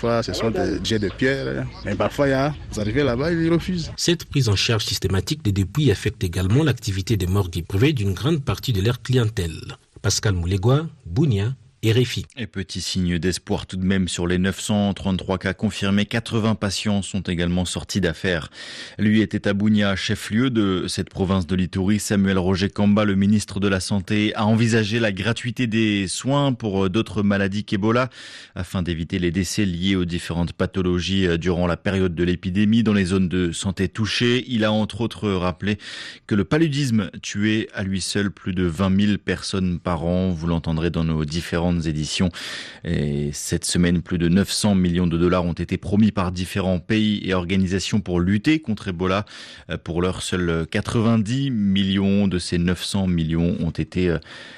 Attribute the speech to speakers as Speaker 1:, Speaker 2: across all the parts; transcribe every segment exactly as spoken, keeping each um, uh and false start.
Speaker 1: Parfois, ce sont des jets de pierre, mais parfois, il y a, vous arrivez là-bas, ils refusent.
Speaker 2: Cette prise en charge systématique des dépouilles affecte également l'activité des morgues privées d'une grande partie de leur clientèle. Pascal Moulegua, Bunia, R F I.
Speaker 3: Et petit signe d'espoir tout de même sur les neuf cent trente-trois cas confirmés, quatre-vingts patients sont également sortis d'affaire. Lui était à Bunia, chef-lieu de cette province de l'Ituri. Samuel Roger Kamba, le ministre de la Santé, a envisagé la gratuité des soins pour d'autres maladies qu'Ebola afin d'éviter les décès liés aux différentes pathologies durant la période de l'épidémie dans les zones de santé touchées. Il a entre autres rappelé que le paludisme tuait à lui seul plus de vingt mille personnes par an. Vous l'entendrez dans nos différentes éditions. Et cette semaine, plus de neuf cents millions de dollars ont été promis par différents pays et organisations pour lutter contre Ebola. Pour l'heure, seuls quatre-vingt-dix millions de ces neuf cents millions ont été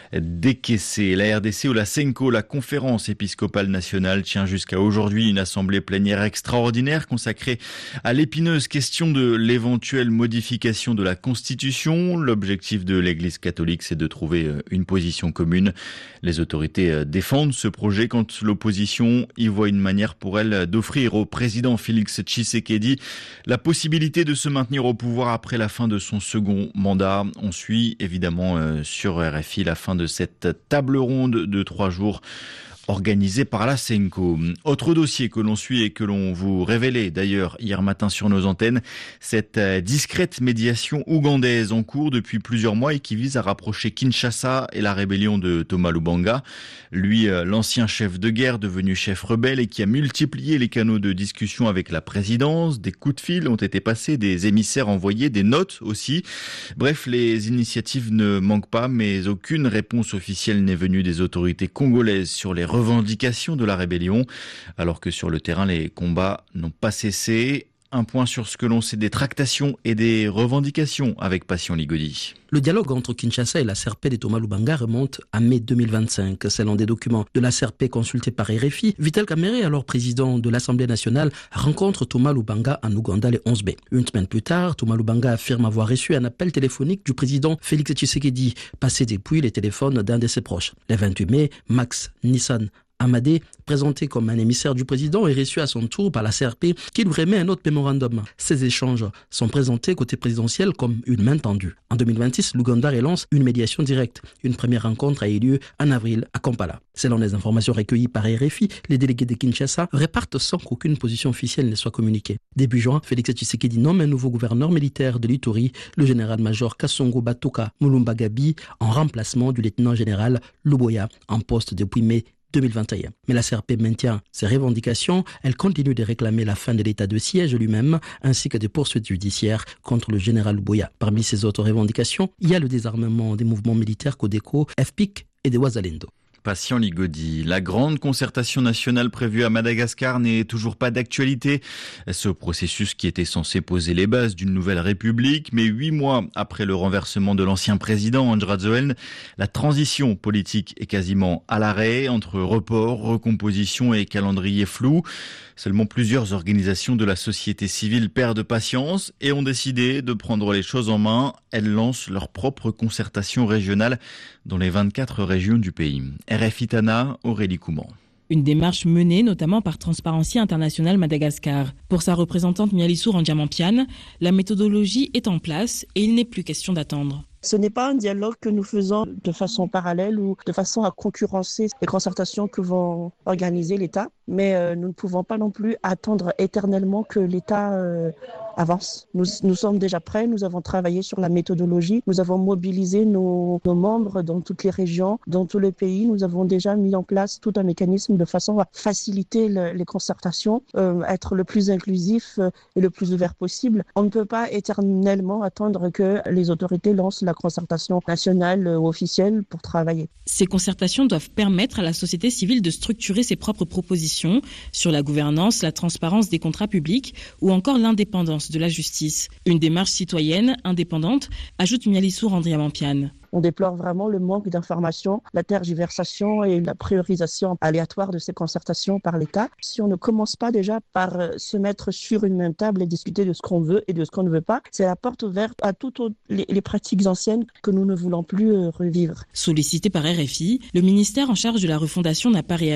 Speaker 3: décaissés. La R D C ou la Senko, la conférence épiscopale nationale, tient jusqu'à aujourd'hui une assemblée plénière extraordinaire consacrée à l'épineuse question de l'éventuelle modification de la Constitution. L'objectif de l'Église catholique, c'est de trouver une position commune. Les autorités défendent ce projet quand l'opposition y voit une manière pour elle d'offrir au président Félix Tshisekedi la possibilité de se maintenir au pouvoir après la fin de son second mandat. On suit évidemment sur R F I la fin de cette table ronde de trois jours organisé par la Senko. Autre dossier que l'on suit et que l'on vous révélait d'ailleurs hier matin sur nos antennes, cette discrète médiation ougandaise en cours depuis plusieurs mois et qui vise à rapprocher Kinshasa et la rébellion de Thomas Lubanga. Lui, l'ancien chef de guerre devenu chef rebelle et qui a multiplié les canaux de discussion avec la présidence. Des coups de fil ont été passés, des émissaires envoyés, des notes aussi. Bref, les initiatives ne manquent pas, mais aucune réponse officielle n'est venue des autorités congolaises sur les revendications de la rébellion, alors que sur le terrain, les combats n'ont pas cessé. Un point sur ce que l'on sait des tractations et des revendications avec Patient Ligodi.
Speaker 4: Le dialogue entre Kinshasa et la C R P de Thomas Lubanga remonte à mai deux mille vingt-cinq. Selon des documents de la C R P consultés par R F I, Vital Kamerhe, alors président de l'Assemblée nationale, rencontre Thomas Lubanga en Ouganda le onze mai. Une semaine plus tard, Thomas Lubanga affirme avoir reçu un appel téléphonique du président Félix Tshisekedi, passé depuis les téléphones d'un de ses proches. Le vingt-huit mai, Max Nissan Amadé, présenté comme un émissaire du président, est reçu à son tour par la C R P qui lui remet un autre mémorandum. Ces échanges sont présentés côté présidentiel comme une main tendue. En deux mille vingt-six, l'Ouganda relance une médiation directe. Une première rencontre a eu lieu en avril à Kampala. Selon les informations recueillies par R F I, les délégués de Kinshasa repartent sans qu'aucune position officielle ne soit communiquée. Début juin, Félix Tshisekedi nomme un nouveau gouverneur militaire de l'Ituri, le général-major Kasongo Batuka Mulumba Gabi, en remplacement du lieutenant-général Luboya, en poste depuis mai deux mille vingt et un. Mais la C R P maintient ses revendications. Elle continue de réclamer la fin de l'état de siège lui-même, ainsi que des poursuites judiciaires contre le général Luboya. Parmi ces autres revendications, il y a le désarmement des mouvements militaires Codeco, F P I C et des Wazalendo.
Speaker 3: Patient Ligodi. La grande concertation nationale prévue à Madagascar n'est toujours pas d'actualité. Ce processus qui était censé poser les bases d'une nouvelle république, mais huit mois après le renversement de l'ancien président Andry Rajoelina, la transition politique est quasiment à l'arrêt entre report, recomposition et calendrier flou. Seulement plusieurs organisations de la société civile perdent patience et ont décidé de prendre les choses en main. Elles lancent leur propre concertation régionale dans les vingt-quatre régions du pays. R F I Tana, Aurélie Couman.
Speaker 5: Une démarche menée notamment par Transparency International Madagascar. Pour sa représentante Mialisou Randiamampiane, la méthodologie est en place et il n'est plus question d'attendre.
Speaker 6: Ce n'est pas un dialogue que nous faisons de façon parallèle ou de façon à concurrencer les concertations que vont organiser l'État, mais euh, nous ne pouvons pas non plus attendre éternellement que l'État euh, avance. Nous, nous sommes déjà prêts, nous avons travaillé sur la méthodologie, nous avons mobilisé nos, nos membres dans toutes les régions, dans tout le pays. Nous avons déjà mis en place tout un mécanisme de façon à faciliter le, les concertations, euh, être le plus inclusif euh, et le plus ouvert possible. On ne peut pas éternellement attendre que les autorités lancent la concertation nationale euh, officielle pour travailler.
Speaker 5: Ces concertations doivent permettre à la société civile de structurer ses propres propositions sur la gouvernance, la transparence des contrats publics ou encore l'indépendance de la justice. Une démarche citoyenne, indépendante, ajoute Mialisou Randiamampiane.
Speaker 6: On déplore vraiment le manque d'informations, la tergiversation et la priorisation aléatoire de ces concertations par l'État. Si on ne commence pas déjà par se mettre sur une même table et discuter de ce qu'on veut et de ce qu'on ne veut pas, c'est la porte ouverte à toutes les, les pratiques anciennes que nous ne voulons plus revivre.
Speaker 5: Sollicité par R F I, le ministère en charge de la refondation n'a pas réagi.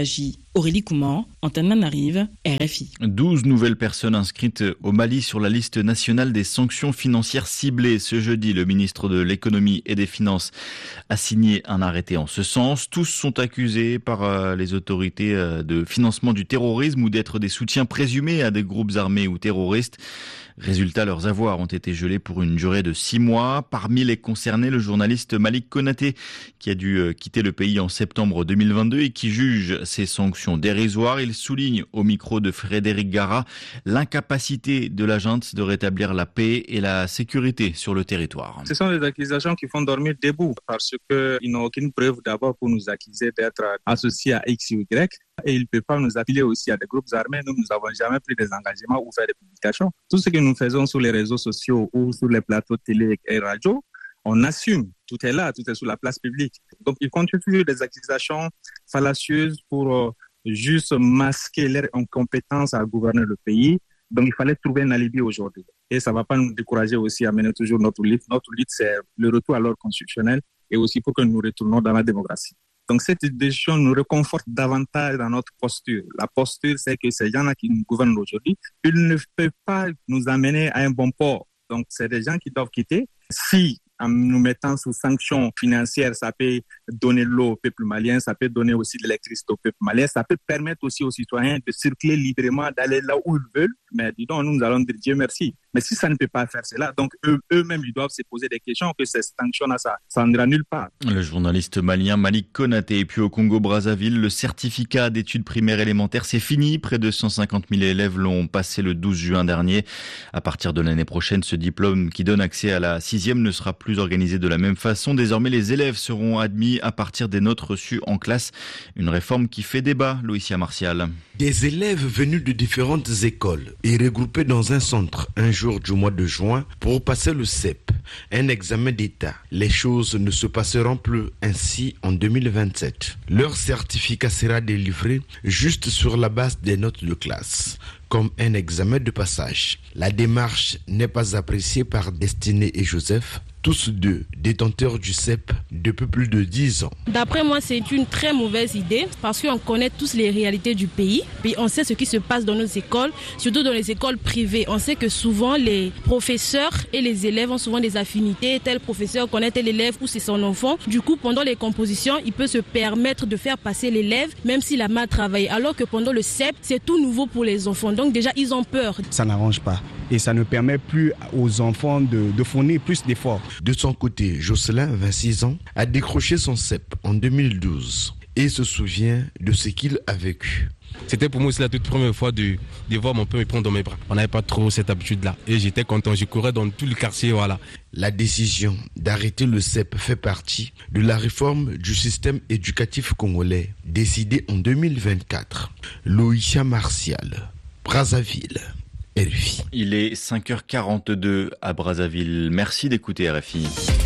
Speaker 5: Aurélie Couman, Antananarive, R F I.
Speaker 3: douze nouvelles personnes inscrites au Mali sur la liste nationale des sanctions financières ciblées. Ce jeudi, le ministre de l'économie et des finances a signé un arrêté en ce sens. Tous sont accusés par les autorités de financement du terrorisme ou d'être des soutiens présumés à des groupes armés ou terroristes. Résultat, leurs avoirs ont été gelés pour une durée de six mois. Parmi les concernés, le journaliste Malik Konaté, qui a dû quitter le pays en septembre deux mille vingt-deux et qui juge ces sanctions dérisoires. Il souligne au micro de Frédéric Gara l'incapacité de la junte de rétablir la paix et la sécurité sur le territoire.
Speaker 7: Ce sont des accusations qui font dormir debout parce qu'ils n'ont aucune preuve d'abord pour nous accuser d'être associés à X ou Y. Et ils ne peuvent pas nous appeler aussi à des groupes armés. Nous, nous n'avons jamais pris des engagements ou fait des publications. Tout ce que nous faisons sur les réseaux sociaux ou sur les plateaux de télé et radio, on assume. Tout est là, tout est sur la place publique. Donc, ils continuent des accusations fallacieuses pour euh, juste masquer leur incompétence à gouverner le pays. Donc, il fallait trouver un alibi aujourd'hui. Et ça ne va pas nous décourager aussi à mener toujours notre lutte. Notre lutte, c'est le retour à l'ordre constitutionnel et aussi pour que nous retournions dans la démocratie. Donc cette décision nous réconforte davantage dans notre posture. La posture, c'est que ces gens-là qui nous gouvernent aujourd'hui, ils ne peuvent pas nous amener à un bon port. Donc c'est des gens qui doivent quitter. Si en nous mettant sous sanctions financières, ça peut donner l'eau au peuple malien, ça peut donner aussi de l'électricité au peuple malien, ça peut permettre aussi aux citoyens de circuler librement, d'aller là où ils veulent. Mais dis donc, nous, nous allons dire Dieu merci. Mais si ça ne peut pas faire cela, donc eux, eux-mêmes, ils doivent se poser des questions, que ces sanctions-là, ça, ça n'ira nulle part.
Speaker 3: Le journaliste malien Malik Konaté. Et puis au Congo-Brazzaville, le certificat d'études primaires élémentaires, c'est fini. Près de cent cinquante mille élèves l'ont passé le douze juin dernier. À partir de l'année prochaine, ce diplôme qui donne accès à la sixième ne sera plus organisé de la même façon. Désormais, les élèves seront admis à partir des notes reçues en classe. Une réforme qui fait débat, Loïcia Martial.
Speaker 8: Des élèves venus de différentes écoles et regroupés dans un centre un jour du mois de juin pour passer le C E P, un examen d'État. Les choses ne se passeront plus ainsi en deux mille vingt-sept. Leur certificat sera délivré juste sur la base des notes de classe, comme un examen de passage. La démarche n'est pas appréciée par Destinée et Joseph, tous deux détenteurs du C E P depuis plus de dix ans.
Speaker 9: D'après moi, c'est une très mauvaise idée parce qu'on connaît tous les réalités du pays. Puis on sait ce qui se passe dans nos écoles, surtout dans les écoles privées. On sait que souvent les professeurs et les élèves ont souvent des affinités. Tel professeur connaît tel élève ou c'est son enfant. Du coup, pendant les compositions, il peut se permettre de faire passer l'élève même s'il a mal travaillé. Alors que pendant le C E P, c'est tout nouveau pour les enfants. Donc déjà, ils ont peur.
Speaker 10: Ça n'arrange pas et ça ne permet plus aux enfants de, de fournir plus d'efforts.
Speaker 8: De son côté, Jocelyn, vingt-six ans, a décroché son C E P en deux mille douze et se souvient de ce qu'il a vécu.
Speaker 11: C'était pour moi aussi la toute première fois de, de voir mon père me prendre dans mes bras. On n'avait pas trop cette habitude-là. Et j'étais content, je courais dans tout le quartier, voilà.
Speaker 8: La décision d'arrêter le C E P fait partie de la réforme du système éducatif congolais, décidée en deux mille vingt-quatre. Loïcia Martial, Brazzaville. R F I.
Speaker 3: Il est cinq heures quarante-deux à Brazzaville. Merci d'écouter R F I.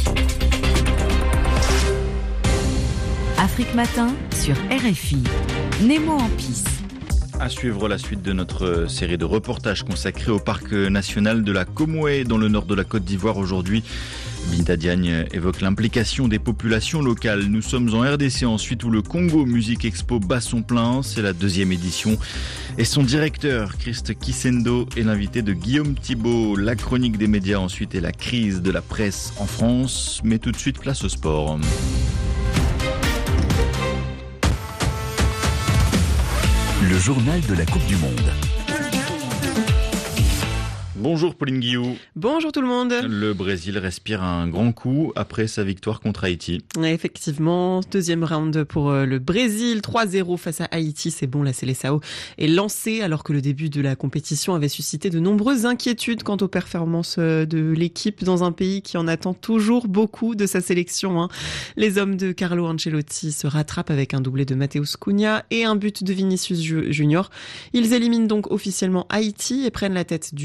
Speaker 12: Afrique Matin sur R F I. Nemo en piste.
Speaker 3: À suivre la suite de notre série de reportages consacrés au parc national de la Comoé dans le nord de la Côte d'Ivoire aujourd'hui. Binta Diagne évoque l'implication des populations locales. Nous sommes en R D C ensuite où le Congo Music Expo bat son plein. C'est la deuxième édition. Et son directeur, Christ Kissendo, est l'invité de Guillaume Thibault. La chronique des médias ensuite et la crise de la presse en France. Mais tout de suite, place au sport.
Speaker 13: Le journal de la Coupe du Monde.
Speaker 3: Bonjour Pauline Guillou.
Speaker 14: Bonjour tout le monde.
Speaker 3: Le Brésil respire un grand coup après sa victoire contre Haïti.
Speaker 14: Effectivement, deuxième round pour le Brésil, trois zéro face à Haïti. C'est bon, la Seleção est lancée alors que le début de la compétition avait suscité de nombreuses inquiétudes quant aux performances de l'équipe dans un pays qui en attend toujours beaucoup de sa sélection. Hein. Les hommes de Carlo Ancelotti se rattrapent avec un doublé de Matheus Cunha et un but de Vinicius Junior. Ils éliminent donc officiellement Haïti et prennent la tête du groupe.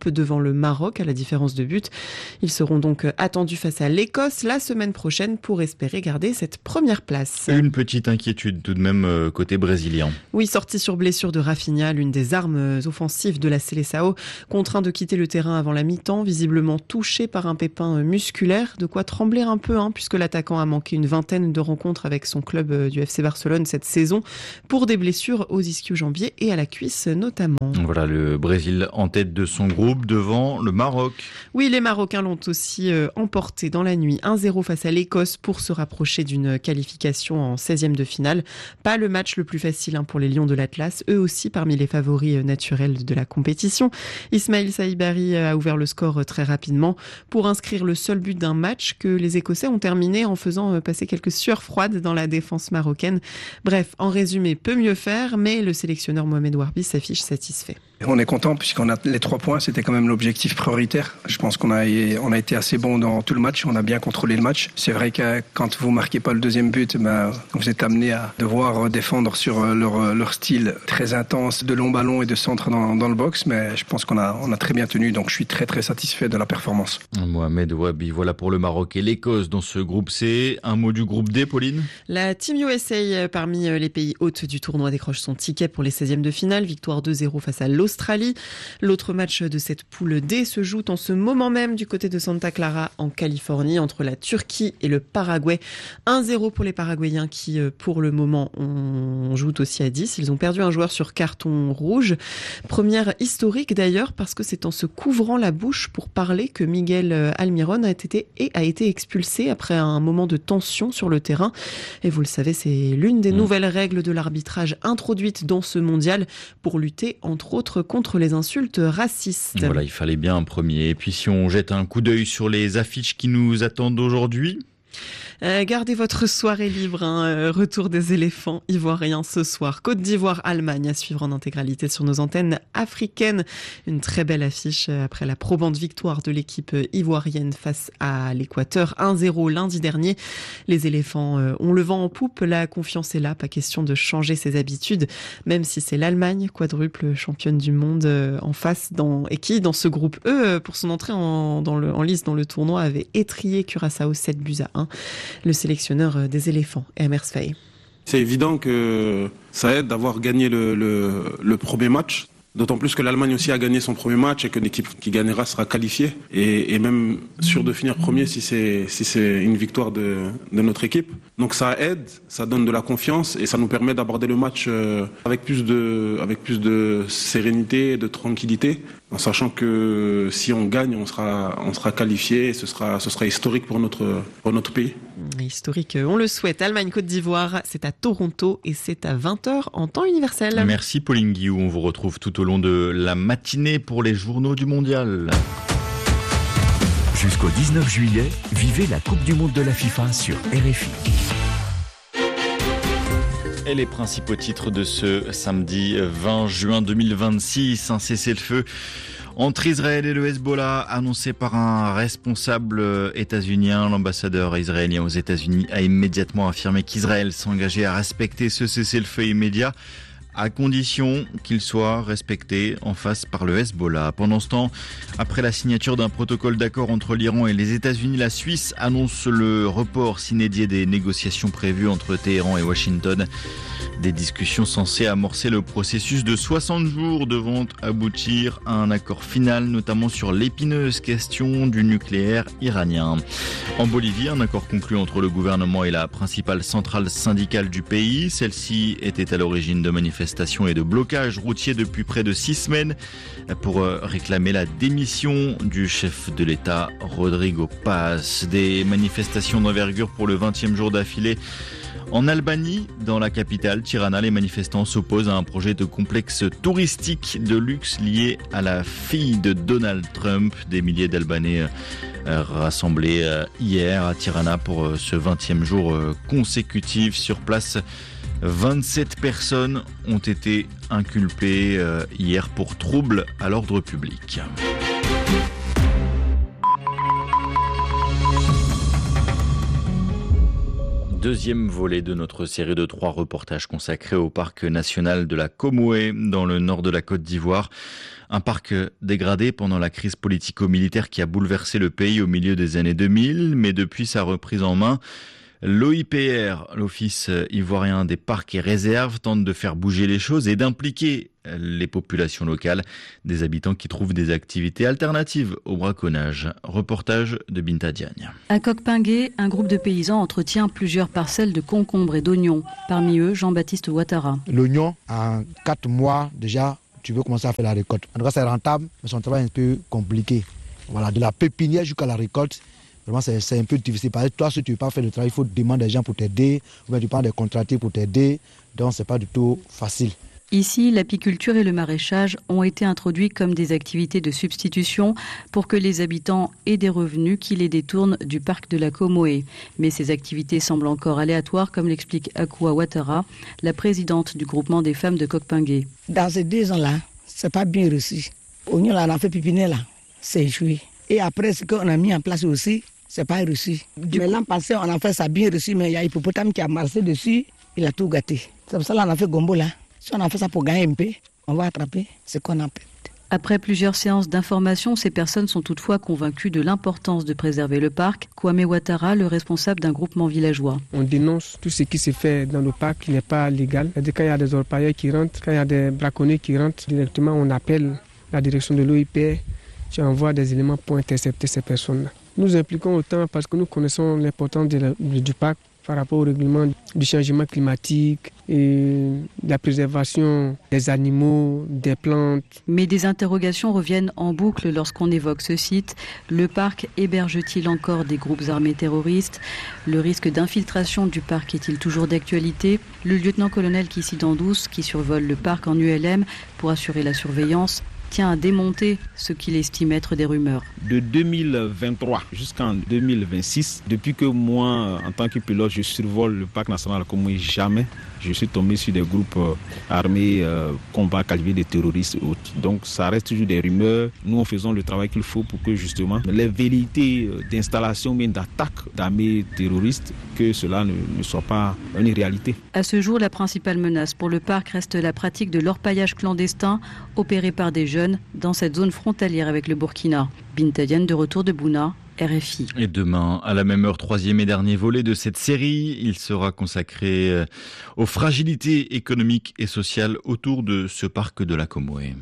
Speaker 14: groupe devant le Maroc à la différence de but. Ils seront donc attendus face à l'Écosse la semaine prochaine pour espérer garder cette première place.
Speaker 3: Une petite inquiétude tout de même côté brésilien.
Speaker 14: Oui, sortie sur blessure de Rafinha, l'une des armes offensives de la Seleção, contraint de quitter le terrain avant la mi-temps, visiblement touché par un pépin musculaire, de quoi trembler un peu, hein, puisque l'attaquant a manqué une vingtaine de rencontres avec son club du F C Barcelone cette saison pour des blessures aux ischio-jambiers et à la cuisse notamment.
Speaker 3: Voilà le Brésil en tête de son groupe devant le Maroc.
Speaker 14: Oui, les Marocains l'ont aussi euh, emporté dans la nuit un zéro face à l'Écosse pour se rapprocher d'une qualification en seizième de finale. Pas le match le plus facile hein, pour les Lions de l'Atlas, eux aussi parmi les favoris naturels de la compétition. Ismail Saïbari a ouvert le score très rapidement pour inscrire le seul but d'un match que les Écossais ont terminé en faisant passer quelques sueurs froides dans la défense marocaine. Bref, en résumé, peut mieux faire, mais le sélectionneur Mohamed Warbi s'affiche satisfait.
Speaker 15: On est content puisqu'on a les trois points, c'était quand même l'objectif prioritaire. Je pense qu'on a, on a été assez bon dans tout le match, on a bien contrôlé le match. C'est vrai que quand vous marquez pas le deuxième but, ben, vous êtes amené à devoir défendre sur leur, leur style très intense de long ballon et de centre dans, dans le box, mais je pense qu'on a, on a très bien tenu, donc je suis très très satisfait de la performance.
Speaker 3: Mohamed Wabi, voilà pour le Maroc et l'Écosse dans ce groupe C. Un mot du groupe D, Pauline ?
Speaker 14: La Team U S A parmi les pays hôtes du tournoi décroche son ticket pour les seizièmes de finale, victoire deux zéro face à l'Australie. Australie. L'autre match de cette poule D se joue en ce moment même du côté de Santa Clara en Californie entre la Turquie et le Paraguay. un zéro pour les Paraguayens qui pour le moment on joue aussi à dix. Ils ont perdu un joueur sur carton rouge. Première historique d'ailleurs parce que c'est en se couvrant la bouche pour parler que Miguel Almiron a été, et a été expulsé après un moment de tension sur le terrain. Et vous le savez, c'est l'une des mmh. nouvelles règles de l'arbitrage introduites dans ce mondial pour lutter entre autres contre les insultes racistes.
Speaker 3: Voilà, il fallait bien un premier. Et puis si on jette un coup d'œil sur les affiches qui nous attendent aujourd'hui...
Speaker 14: Euh, gardez votre soirée libre, hein. euh, retour des éléphants ivoiriens ce soir. Côte d'Ivoire, Allemagne à suivre en intégralité sur nos antennes africaines. Une très belle affiche après la probante victoire de l'équipe ivoirienne face à l'Équateur. un zéro lundi dernier. Les éléphants euh, ont le vent en poupe, la confiance est là, pas question de changer ses habitudes, même si c'est l'Allemagne, quadruple championne du monde euh, en face dans, et qui, dans ce groupe E, pour son entrée en, dans le, en lice dans le tournoi, avait étrié Curaçao sept buts à un. Le sélectionneur des éléphants, Emers Faye.
Speaker 16: C'est évident que ça aide d'avoir gagné le, le, le premier match. D'autant plus que l'Allemagne aussi a gagné son premier match et que l'équipe qui gagnera sera qualifiée et, et même sûre de finir premier si c'est, si c'est une victoire de, de notre équipe. Donc ça aide, ça donne de la confiance et ça nous permet d'aborder le match avec plus de, avec plus de sérénité et de tranquillité, en sachant que si on gagne, on sera, on sera qualifié et ce sera, ce sera historique pour notre, pour notre pays.
Speaker 14: Historique, on le souhaite. Allemagne-Côte d'Ivoire, c'est à Toronto et c'est à vingt heures en temps universel.
Speaker 3: Merci Pauline Guillou, on vous retrouve tout au long de la matinée pour les journaux du mondial.
Speaker 13: Jusqu'au dix-neuf juillet, vivez la Coupe du Monde de la FIFA sur R F I.
Speaker 3: Et les principaux titres de ce samedi vingt juin deux mille vingt-six, un cessez-le-feu entre Israël et le Hezbollah annoncé par un responsable états-unien. L'ambassadeur israélien aux États-Unis a immédiatement affirmé qu'Israël s'engageait à respecter ce cessez-le-feu immédiat, à condition qu'il soit respecté en face par le Hezbollah. Pendant ce temps, après la signature d'un protocole d'accord entre l'Iran et les États-Unis, la Suisse annonce le report sine die des négociations prévues entre Téhéran et Washington. Des discussions censées amorcer le processus de soixante jours devant aboutir à un accord final, notamment sur l'épineuse question du nucléaire iranien. En Bolivie, un accord conclu entre le gouvernement et la principale centrale syndicale du pays. Celle-ci était à l'origine de manifestations et de blocages routiers depuis près de six semaines pour réclamer la démission du chef de l'État, Rodrigo Paz. Des manifestations d'envergure pour le vingtième jour d'affilée. En Albanie, dans la capitale, Tirana, les manifestants s'opposent à un projet de complexe touristique de luxe lié à la fille de Donald Trump. Des milliers d'Albanais rassemblés hier à Tirana pour ce vingtième jour consécutif. Sur place, vingt-sept personnes ont été inculpées hier pour troubles à l'ordre public. Deuxième volet de notre série de trois reportages consacrés au parc national de la Comoé dans le nord de la Côte d'Ivoire. Un parc dégradé pendant la crise politico-militaire qui a bouleversé le pays au milieu des années deux mille, mais depuis sa reprise en main, l'O I P R, l'Office ivoirien des parcs et réserves, tente de faire bouger les choses et d'impliquer les populations locales, des habitants qui trouvent des activités alternatives au braconnage. Reportage de Binta Diagne.
Speaker 17: À Kokpingué, un groupe de paysans entretient plusieurs parcelles de concombres et d'oignons. Parmi eux, Jean-Baptiste Ouattara.
Speaker 18: L'oignon, en quatre mois déjà, tu veux commencer à faire la récolte. En tout cas, c'est rentable, mais son travail est un peu compliqué. Voilà, de la pépinière jusqu'à la récolte, vraiment, c'est, c'est un peu difficile. Parce que toi, si tu ne veux pas faire le travail, il faut demander des gens pour t'aider, ou bien tu prends des contractés pour t'aider. Donc, ce n'est pas du tout facile.
Speaker 17: Ici, l'apiculture et le maraîchage ont été introduits comme des activités de substitution pour que les habitants aient des revenus qui les détournent du parc de la Comoé. Mais ces activités semblent encore aléatoires, comme l'explique Akua Ouattara, la présidente du groupement des femmes de Kokpingué.
Speaker 19: Dans ces deux ans-là, ce n'est pas bien reçu. Oignon, là, on a fait pipiner, là, c'est échoué. Et après, ce qu'on a mis en place aussi, ce n'est pas reçu. Du mais l'an passé, on a fait ça bien reçu, mais il y a Hippopotame qui a marché dessus, il a tout gâté. C'est pour ça qu'on a fait Gombo, là. Si on a fait ça pour gagner un peu, on va attraper ce qu'on a fait.
Speaker 17: Après plusieurs séances d'information, ces personnes sont toutefois convaincues de l'importance de préserver le parc. Kwame Ouattara, le responsable d'un groupement villageois.
Speaker 20: On dénonce tout ce qui se fait dans le parc qui n'est pas légal. C'est-à-dire quand il y a des orpailleurs qui rentrent, quand il y a des braconniers qui rentrent, directement on appelle la direction de l'O I P R, qui envoie des éléments pour intercepter ces personnes-là. Nous impliquons autant parce que nous connaissons l'importance de la, du parc par rapport au règlement du changement climatique et de la préservation des animaux, des plantes.
Speaker 17: Mais des interrogations reviennent en boucle lorsqu'on évoque ce site. Le parc héberge-t-il encore des groupes armés terroristes? Le risque d'infiltration du parc est-il toujours d'actualité? Le lieutenant-colonel Kissi Dandous, qui survole le parc en U L M pour assurer la surveillance, tient à démonter ce qu'il estime être des rumeurs.
Speaker 21: De deux mille vingt-trois jusqu'en deux mille vingt-six, depuis que moi, en tant que pilote, je survole le parc national comme jamais, je suis tombé sur des groupes armés, euh, combat qualifiés de terroristes et autres. Donc ça reste toujours des rumeurs. Nous, nous faisons le travail qu'il faut pour que justement les velléités d'installation, même d'attaque d'armées terroristes, que cela ne, ne soit pas une réalité.
Speaker 17: À ce jour, la principale menace pour le parc reste la pratique de l'orpaillage clandestin opéré par des jeunes dans cette zone frontalière avec le Burkina. Binta Diagne de retour de Bouna, R F I.
Speaker 3: Et demain, à la même heure, troisième et dernier volet de cette série, il sera consacré aux fragilités économiques et sociales autour de ce parc de la Comoé.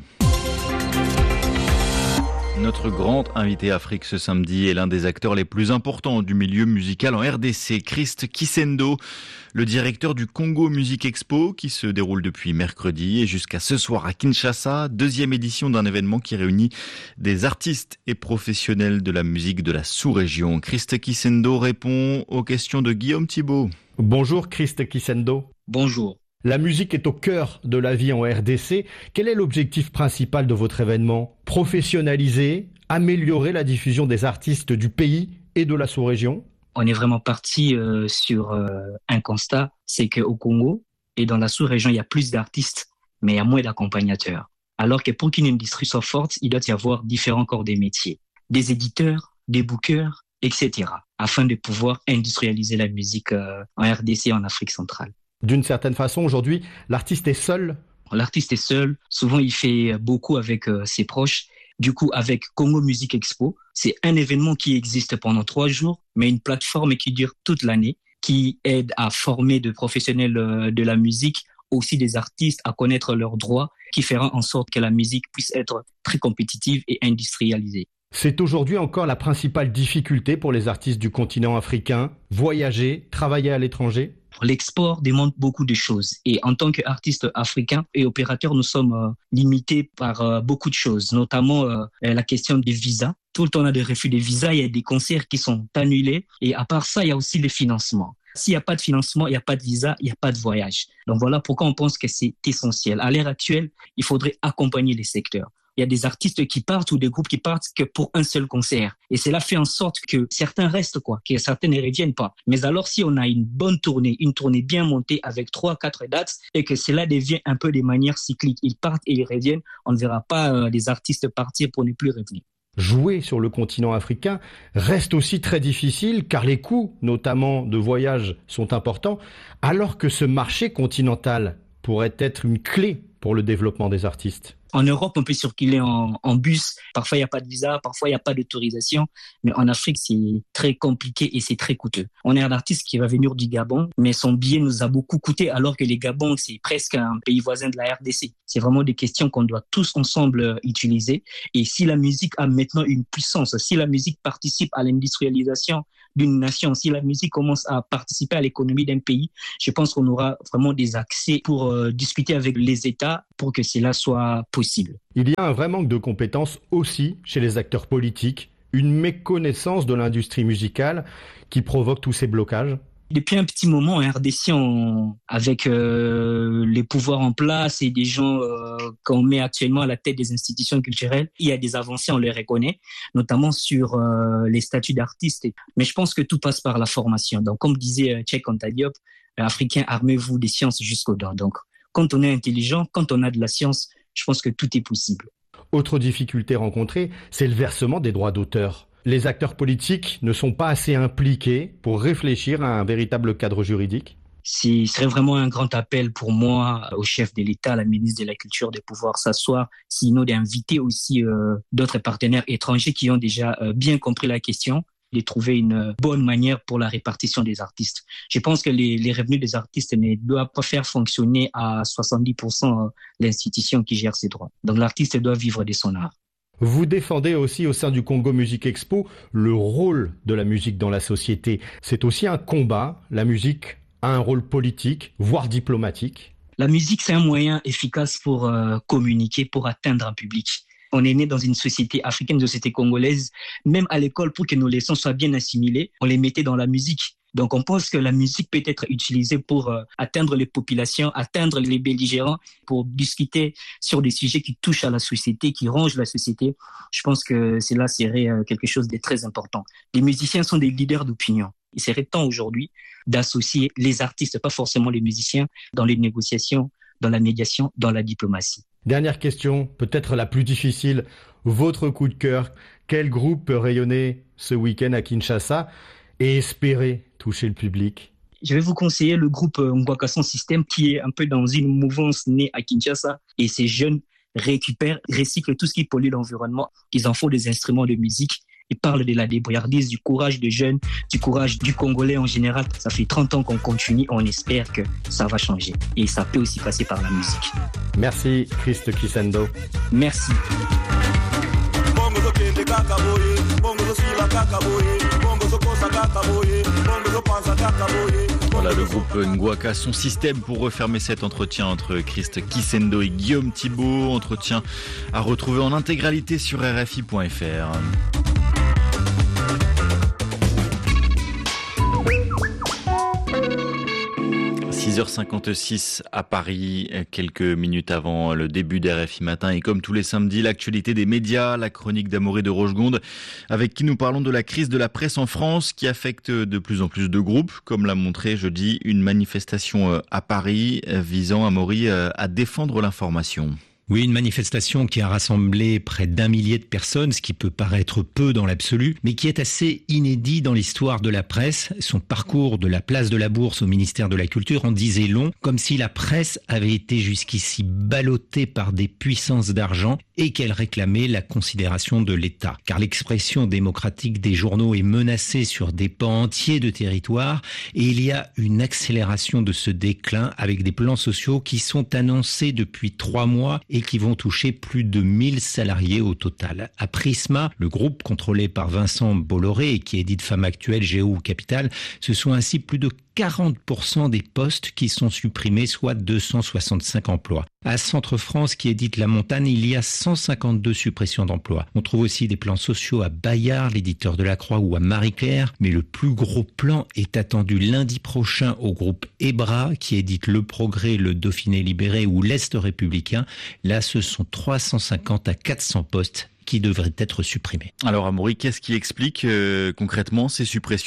Speaker 3: Notre grand invité Afrique ce samedi est l'un des acteurs les plus importants du milieu musical en R D C, Christ Kisendo, le directeur du Congo Music Expo qui se déroule depuis mercredi et jusqu'à ce soir à Kinshasa, deuxième édition d'un événement qui réunit des artistes et professionnels de la musique de la sous-région. Christ Kisendo répond aux questions de Guillaume Thibault.
Speaker 22: Bonjour Christ Kisendo.
Speaker 23: Bonjour.
Speaker 22: La musique est au cœur de la vie en R D C. Quel est l'objectif principal de votre événement? Professionnaliser, améliorer la diffusion des artistes du pays et de la sous-région?
Speaker 23: On est vraiment parti euh, sur euh, un constat, c'est qu'au Congo et dans la sous-région, il y a plus d'artistes, mais il y a moins d'accompagnateurs. Alors que pour qu'une industrie soit forte, il doit y avoir différents corps des métiers. Des éditeurs, des bookers, et cetera, afin de pouvoir industrialiser la musique euh, en R D C et en Afrique centrale.
Speaker 22: D'une certaine façon, aujourd'hui, l'artiste est seul.
Speaker 23: L'artiste est seul. Souvent, il fait beaucoup avec euh, ses proches. Du coup, avec Congo Music Expo, c'est un événement qui existe pendant trois jours, mais une plateforme qui dure toute l'année, qui aide à former de professionnels euh, de la musique, aussi des artistes à connaître leurs droits, qui fera en sorte que la musique puisse être très compétitive et industrialisée.
Speaker 22: C'est aujourd'hui encore la principale difficulté pour les artistes du continent africain, voyager, travailler à l'étranger.
Speaker 23: L'export demande beaucoup de choses et en tant qu'artistes africains et opérateurs, nous sommes euh, limités par euh, beaucoup de choses, notamment euh, la question des visas. Tout le temps, on a des refus de visas, il y a des concerts qui sont annulés et à part ça, il y a aussi les financements. S'il n'y a pas de financement, il n'y a pas de visa, il n'y a pas de voyage. Donc voilà pourquoi on pense que c'est essentiel. À l'heure actuelle, il faudrait accompagner les secteurs. Il y a des artistes qui partent ou des groupes qui partent que pour un seul concert. Et cela fait en sorte que certains restent, quoi, que certains ne reviennent pas. Mais alors, si on a une bonne tournée, une tournée bien montée avec trois, quatre dates et que cela devient un peu de manière cyclique, ils partent et ils reviennent, on ne verra pas euh, les artistes partir pour ne plus revenir.
Speaker 22: Jouer sur le continent africain reste aussi très difficile car les coûts, notamment de voyage, sont importants, alors que ce marché continental pourrait être une clé pour le développement des artistes.
Speaker 23: En Europe, on peut circuler en, en bus. Parfois, il n'y a pas de visa, parfois, il n'y a pas d'autorisation. Mais en Afrique, c'est très compliqué et c'est très coûteux. On est un artiste qui va venir du Gabon, mais son billet nous a beaucoup coûté, alors que les Gabon, c'est presque un pays voisin de la R D C. C'est vraiment des questions qu'on doit tous ensemble utiliser. Et si la musique a maintenant une puissance, si la musique participe à l'industrialisation d'une nation, si la musique commence à participer à l'économie d'un pays, je pense qu'on aura vraiment des accès pour euh, discuter avec les États pour que cela soit possible.
Speaker 22: Il y a un vrai manque de compétences aussi chez les acteurs politiques, une méconnaissance de l'industrie musicale qui provoque tous ces blocages.
Speaker 23: Depuis un petit moment, en R D C, on, avec euh, les pouvoirs en place et des gens euh, qu'on met actuellement à la tête des institutions culturelles, il y a des avancées, on les reconnaît, notamment sur euh, les statuts d'artistes. Mais je pense que tout passe par la formation. Donc, comme disait Cheikh Anta Diop, Africains, armez-vous des sciences jusqu'aux dents. Donc, quand on est intelligent, quand on a de la science, je pense que tout est possible.
Speaker 22: Autre difficulté rencontrée, c'est le versement des droits d'auteur. Les acteurs politiques ne sont pas assez impliqués pour réfléchir à un véritable cadre juridique.
Speaker 23: Ce serait vraiment un grand appel pour moi au chef de l'État, à la ministre de la Culture, de pouvoir s'asseoir, sinon d'inviter aussi euh, d'autres partenaires étrangers qui ont déjà euh, bien compris la question, de trouver une bonne manière pour la répartition des artistes. Je pense que les, les revenus des artistes ne doivent pas faire fonctionner à soixante-dix pour cent l'institution qui gère ses droits. Donc l'artiste doit vivre de son art.
Speaker 22: Vous défendez aussi au sein du Congo Music Expo le rôle de la musique dans la société. C'est aussi un combat. La musique a un rôle politique, voire diplomatique.
Speaker 23: La musique, c'est un moyen efficace pour euh, communiquer, pour atteindre un public. On est né dans une société africaine, une société congolaise. Même à l'école, pour que nos leçons soient bien assimilées, on les mettait dans la musique. Donc, on pense que la musique peut être utilisée pour euh, atteindre les populations, atteindre les belligérants, pour discuter sur des sujets qui touchent à la société, qui rongent la société. Je pense que cela serait euh, quelque chose de très important. Les musiciens sont des leaders d'opinion. Il serait temps aujourd'hui d'associer les artistes, pas forcément les musiciens, dans les négociations, dans la médiation, dans la diplomatie.
Speaker 22: Dernière question, peut-être la plus difficile. Votre coup de cœur, quel groupe peut rayonner ce week-end à Kinshasa et espérer toucher le public?
Speaker 23: Je vais vous conseiller le groupe Ngwaka Son System qui est un peu dans une mouvance née à Kinshasa. Et ces jeunes récupèrent, recyclent tout ce qui pollue l'environnement. Ils en font des instruments de musique. Ils parlent de la débrouillardise, du courage des jeunes, du courage du Congolais en général. Ça fait trente ans qu'on continue. On espère que ça va changer. Et ça peut aussi passer par la musique.
Speaker 22: Merci Christ Kisendo.
Speaker 23: Merci.
Speaker 3: Voilà le groupe Ngwaka Son Système pour refermer cet entretien entre Christ Kisendo et Guillaume Thibault. Entretien à retrouver en intégralité sur R F I point F R. six heures cinquante-six à Paris, quelques minutes avant le début d'R F I Matin. Et comme tous les samedis, l'actualité des médias, la chronique d'Amaury de Rochegonde, avec qui nous parlons de la crise de la presse en France qui affecte de plus en plus de groupes, comme l'a montré jeudi une manifestation à Paris visant, Amaury, à défendre l'information.
Speaker 1: Oui, une manifestation qui a rassemblé près d'un millier de personnes, ce qui peut paraître peu dans l'absolu, mais qui est assez inédit dans l'histoire de la presse. Son parcours de la place de la Bourse au ministère de la Culture en disait long, comme si la presse avait été jusqu'ici ballottée par des puissances d'argent et qu'elle réclamait la considération de l'État. Car l'expression démocratique des journaux est menacée sur des pans entiers de territoire et il y a une accélération de ce déclin avec des plans sociaux qui sont annoncés depuis trois mois et qui vont toucher plus de mille salariés au total. À Prisma, le groupe contrôlé par Vincent Bolloré et qui édite Femme Actuelle, Géo ou Capital, ce sont ainsi plus de quarante pour cent des postes qui sont supprimés, soit deux cent soixante-cinq emplois. À Centre France, qui édite La Montagne, il y a cent cinquante-deux suppressions d'emplois. On trouve aussi des plans sociaux à Bayard, l'éditeur de La Croix, ou à Marie-Claire. Mais le plus gros plan est attendu lundi prochain au groupe Ebra, qui édite Le Progrès, Le Dauphiné Libéré ou L'Est Républicain. Là, ce sont trois cent cinquante à quatre cents postes qui devraient être supprimés.
Speaker 3: Alors Amaury, qu'est-ce qui explique euh, concrètement ces suppressions d'emplois ?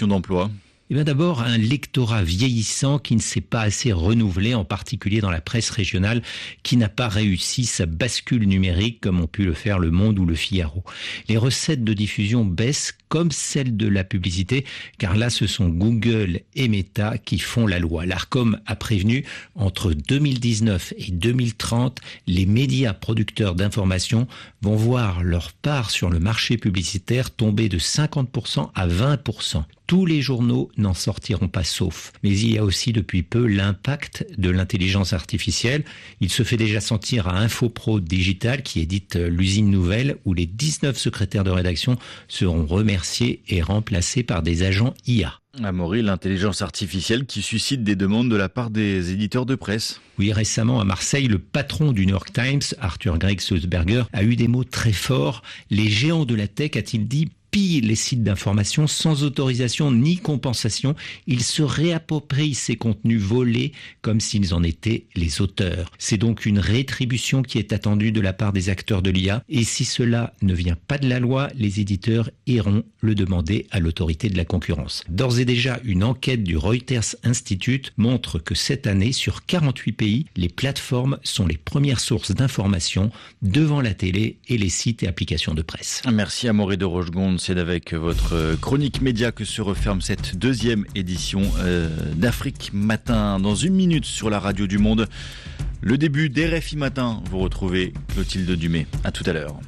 Speaker 1: Eh bien d'abord, un lectorat vieillissant qui ne s'est pas assez renouvelé, en particulier dans la presse régionale, qui n'a pas réussi sa bascule numérique comme ont pu le faire Le Monde ou Le Figaro. Les recettes de diffusion baissent comme celles de la publicité, car là ce sont Google et Meta qui font la loi. L'Arcom a prévenu, entre deux mille dix-neuf et deux mille trente, les médias producteurs d'information vont voir leur part sur le marché publicitaire tomber de cinquante pour cent à vingt pour cent. Tous les journaux n'en sortiront pas sauf. Mais il y a aussi depuis peu l'impact de l'intelligence artificielle. Il se fait déjà sentir à InfoPro Digital, qui édite l'usine nouvelle, où les dix-neuf secrétaires de rédaction seront remerciés et remplacés par des agents I A.
Speaker 3: Amaury, l'intelligence artificielle qui suscite des demandes de la part des éditeurs de presse.
Speaker 1: Oui, récemment à Marseille, le patron du New York Times, Arthur Gregg Sulzberger, a eu des mots très forts. Les géants de la tech, a-t-il dit, pillent les sites d'information sans autorisation ni compensation. Ils se réapproprient ces contenus volés comme s'ils en étaient les auteurs. C'est donc une rétribution qui est attendue de la part des acteurs de l'I A. Et si cela ne vient pas de la loi, les éditeurs iront le demander à l'autorité de la concurrence. D'ores et déjà, une enquête du Reuters Institute montre que cette année, sur quarante-huit pays, les plateformes sont les premières sources d'information devant la télé et les sites et applications de presse.
Speaker 3: Merci Amaury de Rochegonde. C'est avec votre chronique média que se referme cette deuxième édition euh, d'Afrique Matin. Dans une minute sur la radio du Monde, le début d'R F I Matin. Vous retrouvez Clotilde Dumais. À tout à l'heure.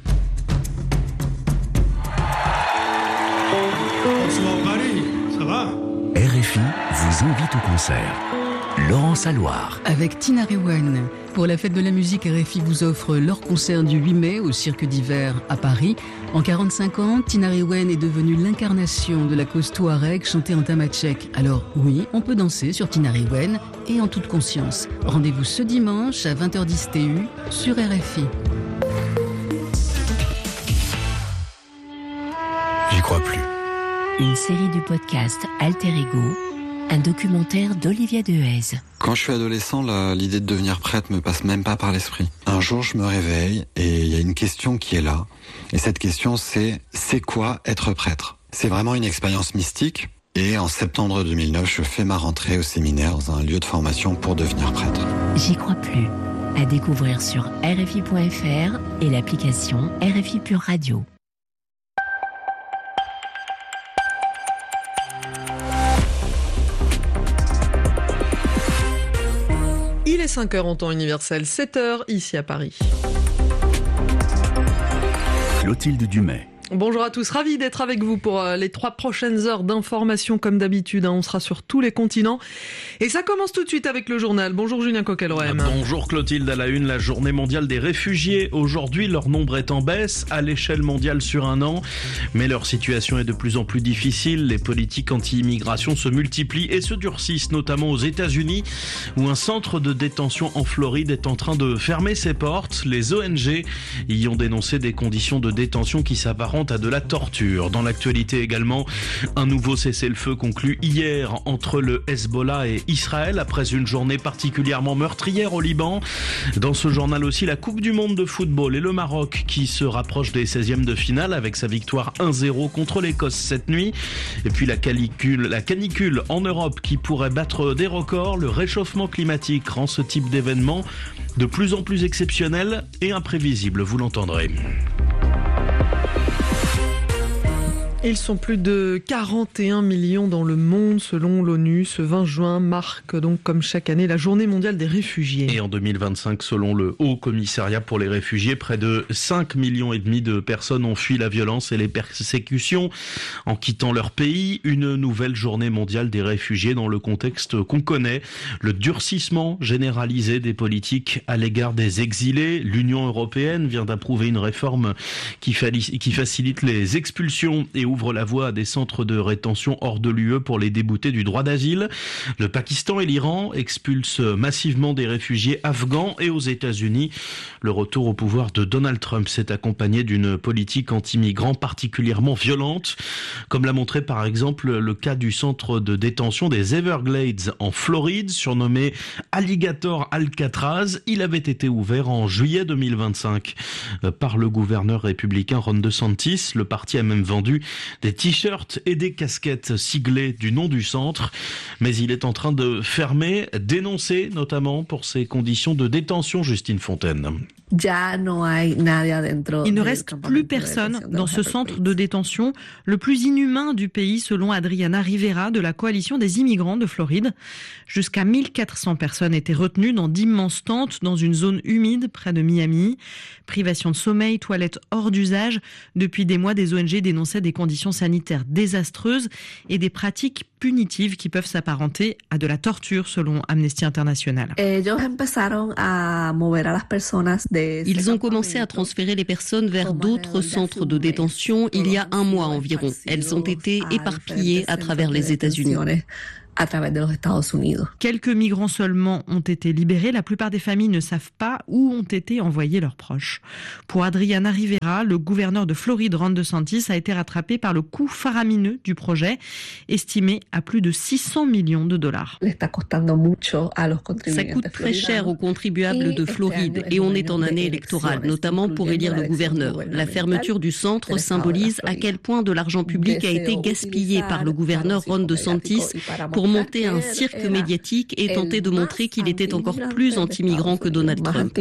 Speaker 2: Bonsoir Paris, ça va ?
Speaker 13: R F I vous invite au concert. Laurence Alloire.
Speaker 4: Avec Tina Rewen. Pour la fête de la musique, R F I vous offre leur concert du huit mai au Cirque d'hiver à Paris. En quarante-cinq ans, Tina Rewen est devenue l'incarnation de la cause touareg chantée en tamatchek. Alors oui, on peut danser sur Tina Rewen et en toute conscience. Rendez-vous ce dimanche à vingt heures dix T U sur R F I.
Speaker 13: J'y crois plus.
Speaker 6: Une série du podcast Alter Ego, un documentaire d'Olivia Dehaze.
Speaker 24: Quand je suis adolescent, la, l'idée de devenir prêtre me passe même pas par l'esprit. Un jour, je me réveille et il y a une question qui est là. Et cette question, c'est « C'est quoi être prêtre ?» C'est vraiment une expérience mystique. Et en septembre deux mille neuf, je fais ma rentrée au séminaire dans un lieu de formation pour devenir prêtre.
Speaker 6: J'y crois plus. À découvrir sur R F I point F R et l'application R F I Pure Radio.
Speaker 25: Il est cinq heures en temps universel, sept heures ici à Paris.
Speaker 13: Clotilde Dumais.
Speaker 25: Bonjour à tous, ravi d'être avec vous pour les trois prochaines heures d'information comme d'habitude. On sera sur tous les continents et ça commence tout de suite avec le journal. Bonjour Julien Coquelroem.
Speaker 26: Bonjour Clotilde, à la une, la journée mondiale des réfugiés. Aujourd'hui, leur nombre est en baisse à l'échelle mondiale sur un an, mais leur situation est de plus en plus difficile. Les politiques anti-immigration se multiplient et se durcissent, notamment aux États-Unis, où un centre de détention en Floride est en train de fermer ses portes. Les O N G y ont dénoncé des conditions de détention qui s'apparentent à de la torture. Dans l'actualité également, un nouveau cessez-le-feu conclu hier entre le Hezbollah et Israël après une journée particulièrement meurtrière au Liban. Dans ce journal aussi, la Coupe du Monde de football et le Maroc qui se rapproche des seizièmes de finale avec sa victoire un zéro contre l'Écosse cette nuit. Et puis la canicule, la canicule en Europe qui pourrait battre des records. Le réchauffement climatique rend ce type d'événement de plus en plus exceptionnel et imprévisible, vous l'entendrez.
Speaker 25: Ils sont plus de quarante et un millions dans le monde selon l'ONU. Ce vingt juin marque donc comme chaque année la journée mondiale des réfugiés.
Speaker 26: Et en deux mille vingt-cinq, selon le Haut Commissariat pour les réfugiés, près de cinq millions et demi de personnes ont fui la violence et les persécutions en quittant leur pays. Une nouvelle journée mondiale des réfugiés dans le contexte qu'on connaît. Le durcissement généralisé des politiques à l'égard des exilés. L'Union européenne vient d'approuver une réforme qui facilite les expulsions et ouvre la voie à des centres de rétention hors de l'U E pour les déboutés du droit d'asile. Le Pakistan et l'Iran expulsent massivement des réfugiés afghans et aux États-Unis. Le retour au pouvoir de Donald Trump s'est accompagné d'une politique anti-migrants particulièrement violente, comme l'a montré par exemple le cas du centre de détention des Everglades en Floride, surnommé Alligator Alcatraz. Il avait été ouvert en juillet deux mille vingt-cinq par le gouverneur républicain Ron DeSantis. Le parti a même vendu des t-shirts et des casquettes siglées du nom du centre. Mais il est en train de fermer, dénoncé notamment pour ses conditions de détention, Justine Fontaine.
Speaker 5: Il ne reste plus personne dans ce centre de détention, le plus inhumain du pays selon Adriana Rivera de la coalition des immigrants de Floride. Jusqu'à mille quatre cents personnes étaient retenues dans d'immenses tentes dans une zone humide près de Miami. Privation de sommeil, toilettes hors d'usage. Depuis des mois, des O N G dénonçaient des conditions sanitaires désastreuses et des pratiques punitives qui peuvent s'apparenter à de la torture selon Amnesty International.
Speaker 7: Ils ont commencé à transférer les personnes vers d'autres centres de détention il y a un mois environ. Elles ont été éparpillées à travers les États-Unis.
Speaker 5: Quelques migrants seulement ont été libérés. La plupart des familles ne savent pas où ont été envoyés leurs proches. Pour Adriana Rivera, le gouverneur de Floride, Ron DeSantis, a été rattrapé par le coût faramineux du projet, estimé à plus de six cents millions de dollars.
Speaker 7: Ça coûte très cher aux contribuables de Floride et on est en année électorale, notamment pour élire le gouverneur. La fermeture du centre symbolise à quel point de l'argent public a été gaspillé par le gouverneur Ron DeSantis pour monter un cirque médiatique et tenter de montrer qu'il était encore plus anti-migrant que Donald Trump.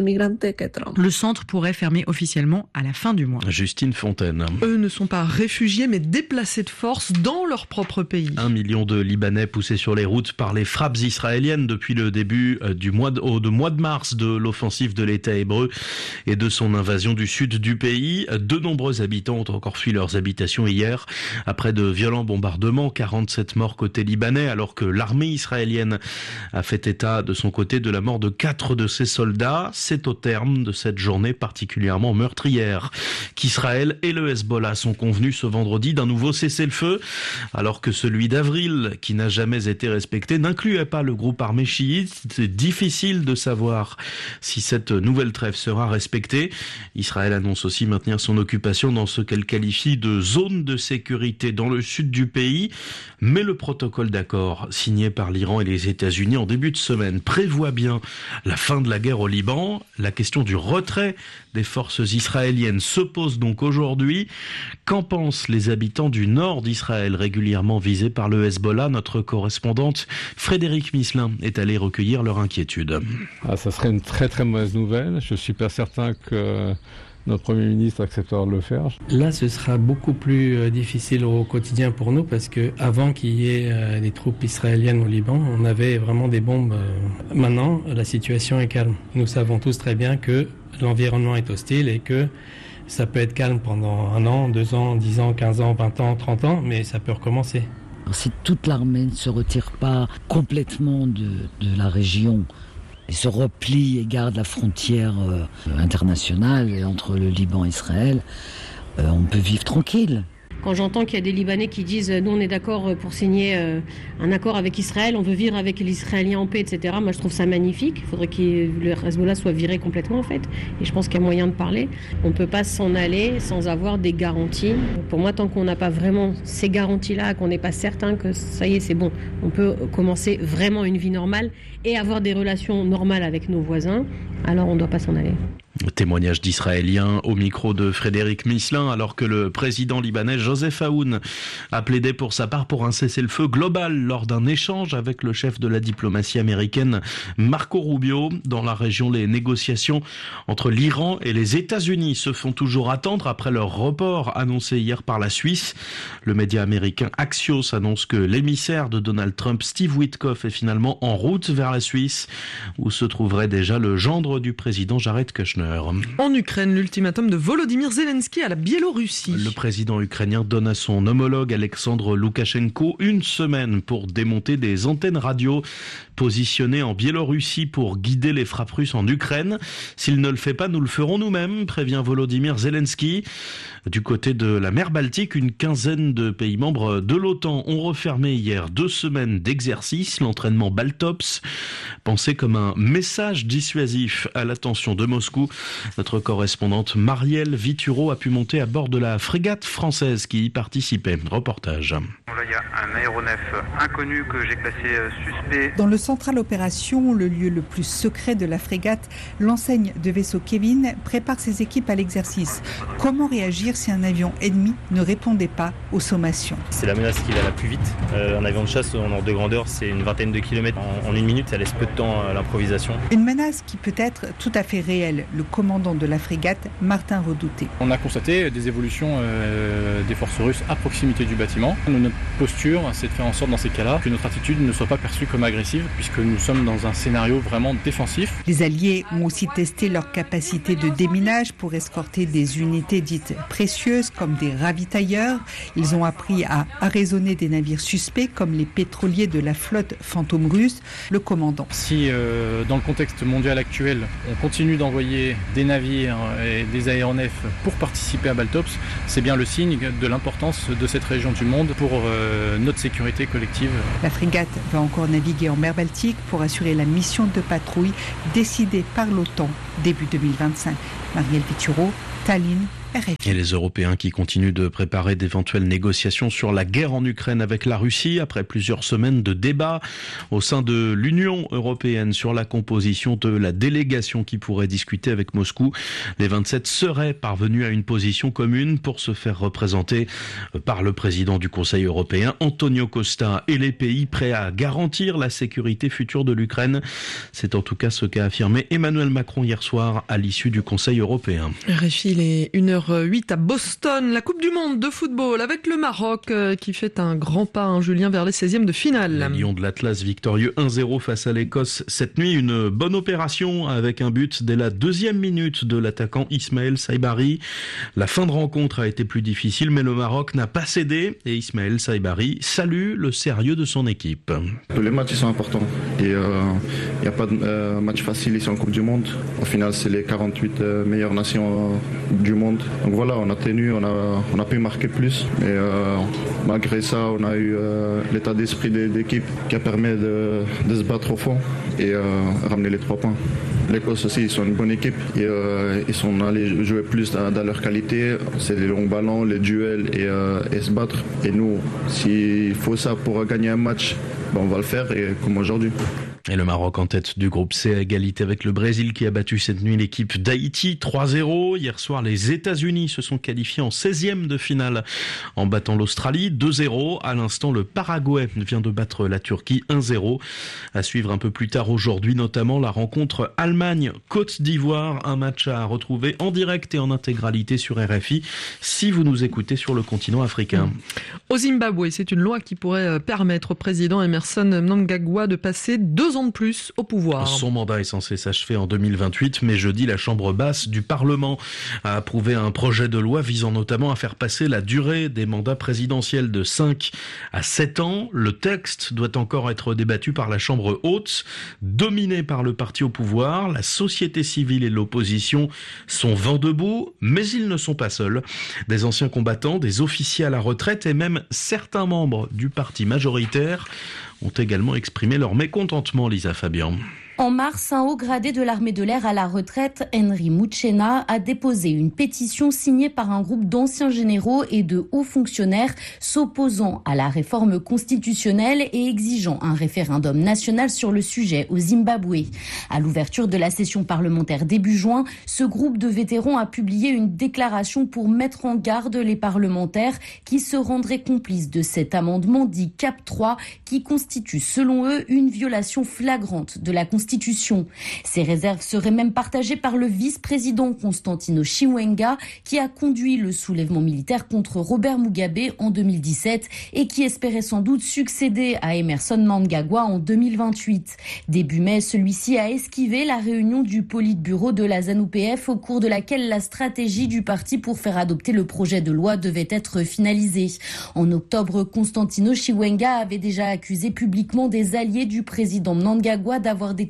Speaker 5: Le centre pourrait fermer officiellement à la fin du mois.
Speaker 26: Justine Fontaine.
Speaker 25: Eux ne sont pas réfugiés mais déplacés de force dans leur propre pays.
Speaker 26: Un million de Libanais poussés sur les routes par les frappes israéliennes depuis le début du mois de, au, de mois de mars de l'offensive de l'État hébreu et de son invasion du sud du pays. De nombreux habitants ont encore fui leurs habitations hier après de violents bombardements. quarante-sept morts côté libanais alors que l'armée israélienne a fait état de son côté de la mort de quatre de ses soldats. C'est au terme de cette journée particulièrement meurtrière qu'Israël et le Hezbollah sont convenus ce vendredi d'un nouveau cessez-le-feu, alors que celui d'avril, qui n'a jamais été respecté, n'incluait pas le groupe armé chiite. C'est difficile de savoir si cette nouvelle trêve sera respectée. Israël annonce aussi maintenir son occupation dans ce qu'elle qualifie de zone de sécurité dans le sud du pays, mais le protocole d'accord signé par l'Iran et les États-Unis en début de semaine prévoit bien la fin de la guerre au Liban. La question du retrait des forces israéliennes se pose donc aujourd'hui. Qu'en pensent les habitants du nord d'Israël régulièrement visés par le Hezbollah? Notre correspondante Frédéric Misselin est allée recueillir leur inquiétude.
Speaker 8: Ah, ça serait une très très mauvaise nouvelle. Je suis pas certain que notre Premier ministre acceptera de le faire.
Speaker 9: Là, ce sera beaucoup plus euh, difficile au quotidien pour nous parce que avant qu'il y ait euh, des troupes israéliennes au Liban, on avait vraiment des bombes. Euh. Maintenant, la situation est calme. Nous savons tous très bien que l'environnement est hostile et que ça peut être calme pendant un an, deux ans, dix ans, quinze ans, vingt ans, trente ans, mais ça peut recommencer.
Speaker 10: Si toute l'armée ne se retire pas complètement de, de la région, et se replie et garde la frontière euh, internationale entre le Liban et Israël, euh, on peut vivre tranquille.
Speaker 7: Quand j'entends qu'il y a des Libanais qui disent « nous on est d'accord pour signer euh, un accord avec Israël, on veut vivre avec les Israéliens en paix, et cetera » Moi je trouve ça magnifique. Il faudrait que le Hezbollah soit viré complètement en fait. Et je pense qu'il y a moyen de parler. On ne peut pas s'en aller sans avoir des garanties. Pour moi, tant qu'on n'a pas vraiment ces garanties-là, qu'on n'est pas certain que ça y est, c'est bon, on peut commencer vraiment une vie normale et avoir des relations normales avec nos voisins, alors on ne doit pas s'en aller.
Speaker 26: Témoignage d'Israéliens au micro de Frédéric Misselin, alors que le président libanais Joseph Aoun a plaidé pour sa part pour un cessez-le-feu global lors d'un échange avec le chef de la diplomatie américaine Marco Rubio. Dans la région, les négociations entre l'Iran et les États-Unis se font toujours attendre après leur report annoncé hier par la Suisse. Le média américain Axios annonce que l'émissaire de Donald Trump, Steve Witkoff, est finalement en route vers la Suisse, où se trouverait déjà le gendre du président Jared Kushner.
Speaker 25: En Ukraine, l'ultimatum de Volodymyr Zelensky à la Biélorussie.
Speaker 26: Le président ukrainien donne à son homologue Alexandre Loukachenko une semaine pour démonter des antennes radio positionnées en Biélorussie pour guider les frappes russes en Ukraine. S'il ne le fait pas, nous le ferons nous-mêmes, prévient Volodymyr Zelensky. Du côté de la mer Baltique, une quinzaine de pays membres de l'OTAN ont refermé hier deux semaines d'exercice, l'entraînement Baltops, pensé comme un message dissuasif à l'attention de Moscou. Notre correspondante Marielle Vituro a pu monter à bord de la frégate française qui y participait. Reportage.
Speaker 11: Là, il y a un aéronef inconnu que j'ai classé suspect.
Speaker 27: Dans le
Speaker 11: centrale opération, le lieu le plus secret de la frégate, l'enseigne de vaisseau Kevin prépare ses équipes à l'exercice. Comment réagir si un avion ennemi ne répondait pas aux sommations ?
Speaker 12: C'est la menace qui va la plus vite. Euh, un avion de chasse en ordre de grandeur, c'est une vingtaine de kilomètres en, en une minute, ça laisse peu de temps à l'improvisation.
Speaker 11: Une menace qui peut être tout à fait réelle. Le commandant de la frégate, Martin Redouté.
Speaker 14: On a constaté des évolutions euh, des forces russes à proximité du bâtiment. Notre posture, c'est de faire en sorte dans ces cas-là que notre attitude ne soit pas perçue comme agressive, puisque nous sommes dans un scénario vraiment défensif.
Speaker 11: Les Alliés ont aussi testé leur capacité de déminage pour escorter des unités dites précieuses comme des ravitailleurs. Ils ont appris à arraisonner des navires suspects comme les pétroliers de la flotte fantôme russe. Le commandant.
Speaker 14: Si euh, dans le contexte mondial actuel, on continue d'envoyer des navires et des aéronefs pour participer à Baltops, c'est bien le signe de l'importance de cette région du monde pour euh, notre sécurité collective.
Speaker 11: La frégate va encore naviguer en mer Baltique pour assurer la mission de patrouille décidée par l'OTAN début deux mille vingt-cinq. Marielle Pituro, Tallinn.
Speaker 26: Et les Européens qui continuent de préparer d'éventuelles négociations sur la guerre en Ukraine avec la Russie après plusieurs semaines de débats au sein de l'Union européenne sur la composition de la délégation qui pourrait discuter avec Moscou. Les vingt-sept seraient parvenus à une position commune pour se faire représenter par le président du Conseil européen, Antonio Costa, et les pays prêts à garantir la sécurité future de l'Ukraine. C'est en tout cas ce qu'a affirmé Emmanuel Macron hier soir à l'issue du Conseil européen.
Speaker 25: R F I, il est une heure huit à Boston, la Coupe du Monde de football avec le Maroc qui fait un grand pas, hein, Julien, vers les seizièmes de finale.
Speaker 26: Les Lions de l'Atlas victorieux un zéro face à l'Écosse cette nuit. Une bonne opération avec un but dès la deuxième minute de l'attaquant Ismaël Saibari. La fin de rencontre a été plus difficile, mais le Maroc n'a pas cédé et Ismaël Saibari salue le sérieux de son équipe.
Speaker 15: Tous les matchs sont importants et il euh, n'y a pas de euh, match facile ici en Coupe du Monde. Au final, c'est les quarante-huit euh, meilleures nations euh, du monde. Donc voilà, on a tenu, on a, on a pu marquer plus. Mais euh, malgré ça, on a eu euh, l'état d'esprit de l'équipe qui a permis de, de se battre au fond et euh, ramener les trois points. L'Écosse aussi, ils sont une bonne équipe. Et, euh, ils sont allés jouer plus dans, dans leur qualité. C'est les longs ballons, les duels et, euh, et se battre. Et nous, s'il faut ça pour gagner un match, ben on va le faire, et comme aujourd'hui.
Speaker 26: Et le Maroc en tête du groupe C à égalité avec le Brésil qui a battu cette nuit l'équipe d'Haïti trois zéro. Hier soir, les États-Unis se sont qualifiés en seizième de finale en battant l'Australie deux zéro. À l'instant, le Paraguay vient de battre la Turquie un zéro. À suivre un peu plus tard aujourd'hui, notamment la rencontre Allemagne-Côte d'Ivoire. Un match à retrouver en direct et en intégralité sur R F I si vous nous écoutez sur le continent africain.
Speaker 25: Au Zimbabwe, c'est une loi qui pourrait permettre au président Emerson Mnangagwa de passer deux ans de plus au pouvoir.
Speaker 26: Son mandat est censé s'achever en deux mille vingt-huit, mais jeudi, la Chambre basse du Parlement a approuvé un projet de loi visant notamment à faire passer la durée des mandats présidentiels de cinq à sept ans. Le texte doit encore être débattu par la Chambre haute, dominée par le parti au pouvoir. La société civile et l'opposition sont vent debout, mais ils ne sont pas seuls. Des anciens combattants, des officiers à la retraite et même certains membres du parti majoritaire ont également exprimé leur mécontentement, Lisa Fabian.
Speaker 16: En mars, un haut gradé de l'armée de l'air à la retraite, Henry Muchena, a déposé une pétition signée par un groupe d'anciens généraux et de hauts fonctionnaires s'opposant à la réforme constitutionnelle et exigeant un référendum national sur le sujet au Zimbabwe. À l'ouverture de la session parlementaire début juin, ce groupe de vétérans a publié une déclaration pour mettre en garde les parlementaires qui se rendraient complices de cet amendement dit Cap trois qui constitue selon eux une violation flagrante de la Constitution. Ces réserves seraient même partagées par le vice-président Constantino Chiwenga qui a conduit le soulèvement militaire contre Robert Mugabe en deux mille dix-sept et qui espérait sans doute succéder à Emerson Mnangagwa en deux mille vingt-huit. Début mai, celui-ci a esquivé la réunion du Politburo de la ZANU P F au cours de laquelle la stratégie du parti pour faire adopter le projet de loi devait être finalisée. En octobre, Constantino Chiwenga avait déjà accusé publiquement des alliés du président Mnangagwa d'avoir détourné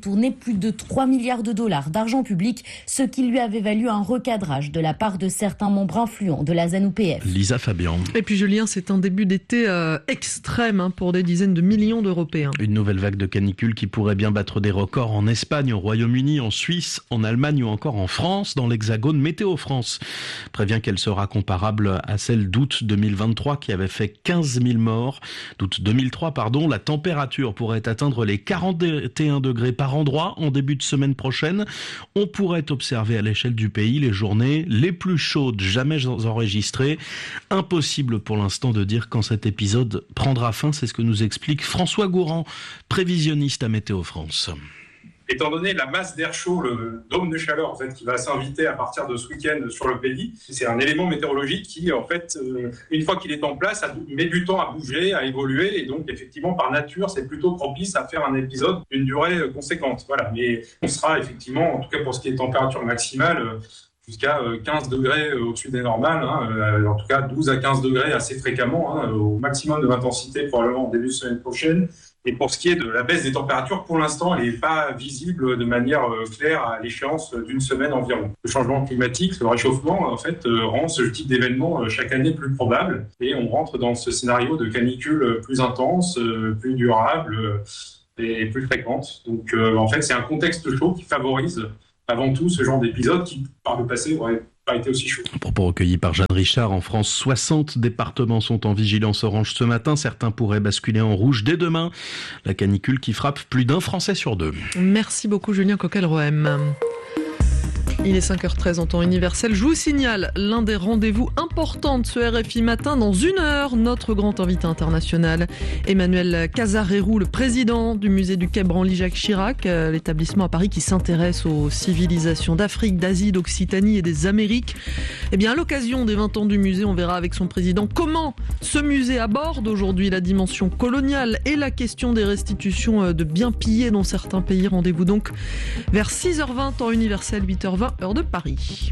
Speaker 16: détourné plus de trois milliards de dollars d'argent public, ce qui lui avait valu un recadrage de la part de certains membres influents de la ZANU P F.
Speaker 26: Lisa Fabian.
Speaker 25: Et puis Julien, c'est un début d'été euh, extrême hein, pour des dizaines de millions d'Européens.
Speaker 26: Une nouvelle vague de canicule qui pourrait bien battre des records en Espagne, au Royaume-Uni, en Suisse, en Allemagne ou encore en France. Dans l'Hexagone, Météo France prévient qu'elle sera comparable à celle d'août deux mille vingt-trois qui avait fait quinze mille morts. D'août deux mille trois, pardon, la température pourrait atteindre les quarante et un degrés par endroit en début de semaine prochaine. On pourrait observer à l'échelle du pays les journées les plus chaudes jamais enregistrées. Impossible pour l'instant de dire quand cet épisode prendra fin, c'est ce que nous explique François Gourand, prévisionniste à Météo France.
Speaker 17: Étant donné la masse d'air chaud, le dôme de chaleur en fait, qui va s'inviter à partir de ce week-end sur le pays, c'est un élément météorologique qui, en fait, euh, une fois qu'il est en place, a, met du temps à bouger, à évoluer, et donc effectivement, par nature, c'est plutôt propice à faire un épisode d'une durée conséquente. Voilà. Mais on sera effectivement, en tout cas pour ce qui est température maximale, jusqu'à quinze degrés au-dessus des normales, hein, en tout cas douze à quinze degrés assez fréquemment, hein, au maximum de l'intensité probablement en début de semaine prochaine. Et pour ce qui est de la baisse des températures, pour l'instant, elle n'est pas visible de manière claire à l'échéance d'une semaine environ. Le changement climatique, le réchauffement, en fait, rend ce type d'événement chaque année plus probable. Et on rentre dans ce scénario de canicule plus intense, plus durable et plus fréquente. Donc, en fait, c'est un contexte chaud qui favorise avant tout ce genre d'épisode qui, par le passé, aurait pas été aussi chaud.
Speaker 26: Propos recueillis par Jeanne Richard. En France, soixante départements sont en vigilance orange ce matin. Certains pourraient basculer en rouge dès demain. La canicule qui frappe plus d'un Français sur deux.
Speaker 25: Merci beaucoup Julien Coquel-Rohem. Il est cinq heures treize en temps universel. Je vous signale l'un des rendez-vous importants de ce R F I Matin. Dans une heure, notre grand invité international, Emmanuel Casarérou, le président du musée du Quai Branly-Jacques Chirac, l'établissement à Paris qui s'intéresse aux civilisations d'Afrique, d'Asie, d'Occitanie et des Amériques. Eh bien, à l'occasion des vingt ans du musée, on verra avec son président comment ce musée aborde aujourd'hui la dimension coloniale et la question des restitutions de biens pillés dans certains pays. Rendez-vous donc vers six heures vingt, temps universel, huit heures vingt. Heure de Paris.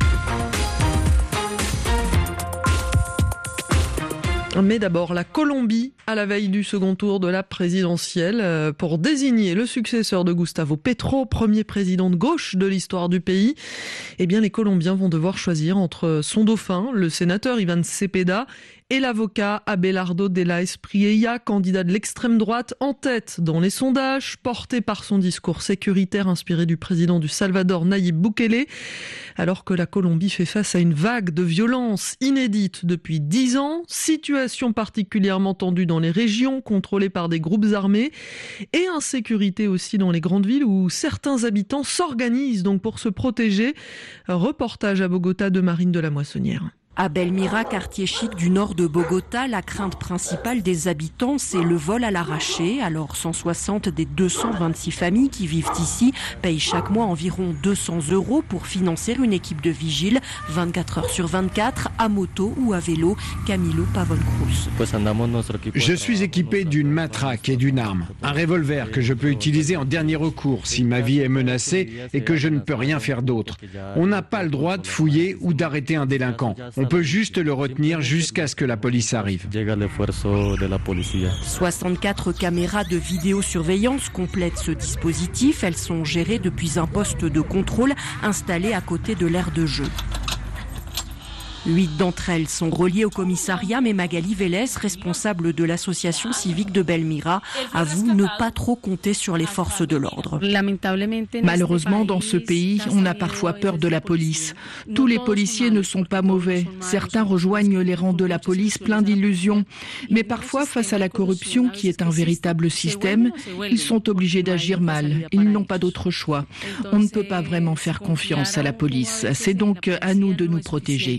Speaker 25: Mais d'abord, la Colombie, à la veille du second tour de la présidentielle, pour désigner le successeur de Gustavo Petro, premier président de gauche de l'histoire du pays. Eh bien, les Colombiens vont devoir choisir entre son dauphin, le sénateur Iván Cepeda, et l'avocat Abelardo de la Espriella, candidat de l'extrême droite, en tête dans les sondages, porté par son discours sécuritaire inspiré du président du Salvador, Nayib Bukele, alors que la Colombie fait face à une vague de violence inédite depuis dix ans, situation particulièrement tendue dans les régions contrôlées par des groupes armés, et insécurité aussi dans les grandes villes où certains habitants s'organisent donc pour se protéger. Reportage à Bogota de Marine de la Moissonnière.
Speaker 18: À Belmira, quartier chic du nord de Bogota, la crainte principale des habitants, c'est le vol à l'arraché. Alors cent soixante des deux cent vingt-six familles qui vivent ici payent chaque mois environ deux cents euros pour financer une équipe de vigiles vingt-quatre heures sur vingt-quatre, à moto ou à vélo. Camilo Pavon Cruz.
Speaker 19: Je suis équipé d'une matraque et d'une arme, un revolver que je peux utiliser en dernier recours si ma vie est menacée et que je ne peux rien faire d'autre. On n'a pas le droit de fouiller ou d'arrêter un délinquant. On peut juste le retenir jusqu'à ce que la police arrive.
Speaker 18: soixante-quatre caméras de vidéosurveillance complètent ce dispositif. Elles sont gérées depuis un poste de contrôle installé à côté de l'aire de jeu. Huit d'entre elles sont reliées au commissariat, mais Magali Vélez, responsable de l'association civique de Belmira, avoue ne pas trop compter sur les forces de l'ordre.
Speaker 20: Malheureusement, dans ce pays, on a parfois peur de la police. Tous les policiers ne sont pas mauvais. Certains rejoignent les rangs de la police pleins d'illusions. Mais parfois, face à la corruption, qui est un véritable système, ils sont obligés d'agir mal. Ils n'ont pas d'autre choix. On ne peut pas vraiment faire confiance à la police. C'est donc à nous de nous protéger.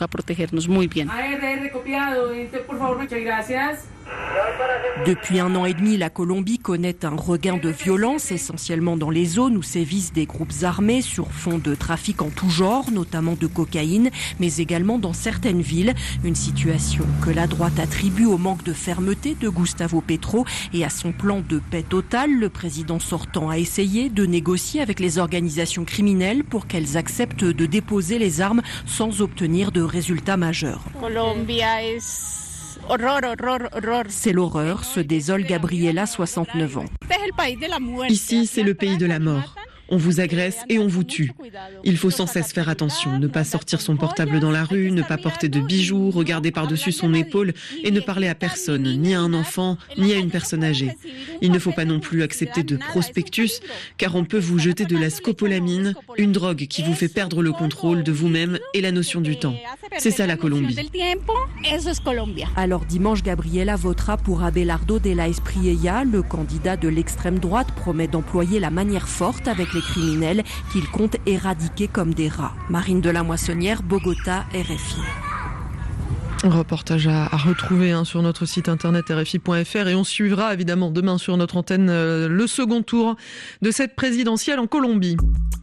Speaker 18: Depuis un an et demi, la Colombie connaît un regain de violence, essentiellement dans les zones où sévissent des groupes armés sur fond de trafic en tout genre, notamment de cocaïne, mais également dans certaines villes. Une situation que la droite attribue au manque de fermeté de Gustavo Petro et à son plan de paix totale. Le président sortant a essayé de négocier avec les organisations criminelles pour qu'elles acceptent de déposer les armes sans obtenir de résultats majeurs. C'est l'horreur, se désole Gabriela, soixante-neuf ans.
Speaker 1: Ici, c'est le pays de la mort. On vous agresse et on vous tue. Il faut sans cesse faire attention, ne pas sortir son portable dans la rue, ne pas porter de bijoux, regarder par-dessus son épaule et ne parler à personne, ni à un enfant, ni à une personne âgée. Il ne faut pas non plus accepter de prospectus, car on peut vous jeter de la scopolamine, une drogue qui vous fait perdre le contrôle de vous-même et la notion du temps. C'est ça la Colombie.
Speaker 18: Alors dimanche, Gabriela votera pour Abelardo de la Espriella. Le candidat de l'extrême droite promet d'employer la manière forte avec les criminels qu'il compte éradiquer comme des rats. Marine de la Moissonnière, Bogota, R F I.
Speaker 25: Un reportage à, à retrouver hein, sur notre site internet R F I point F R et on suivra évidemment demain sur notre antenne euh, le second tour de cette présidentielle en Colombie.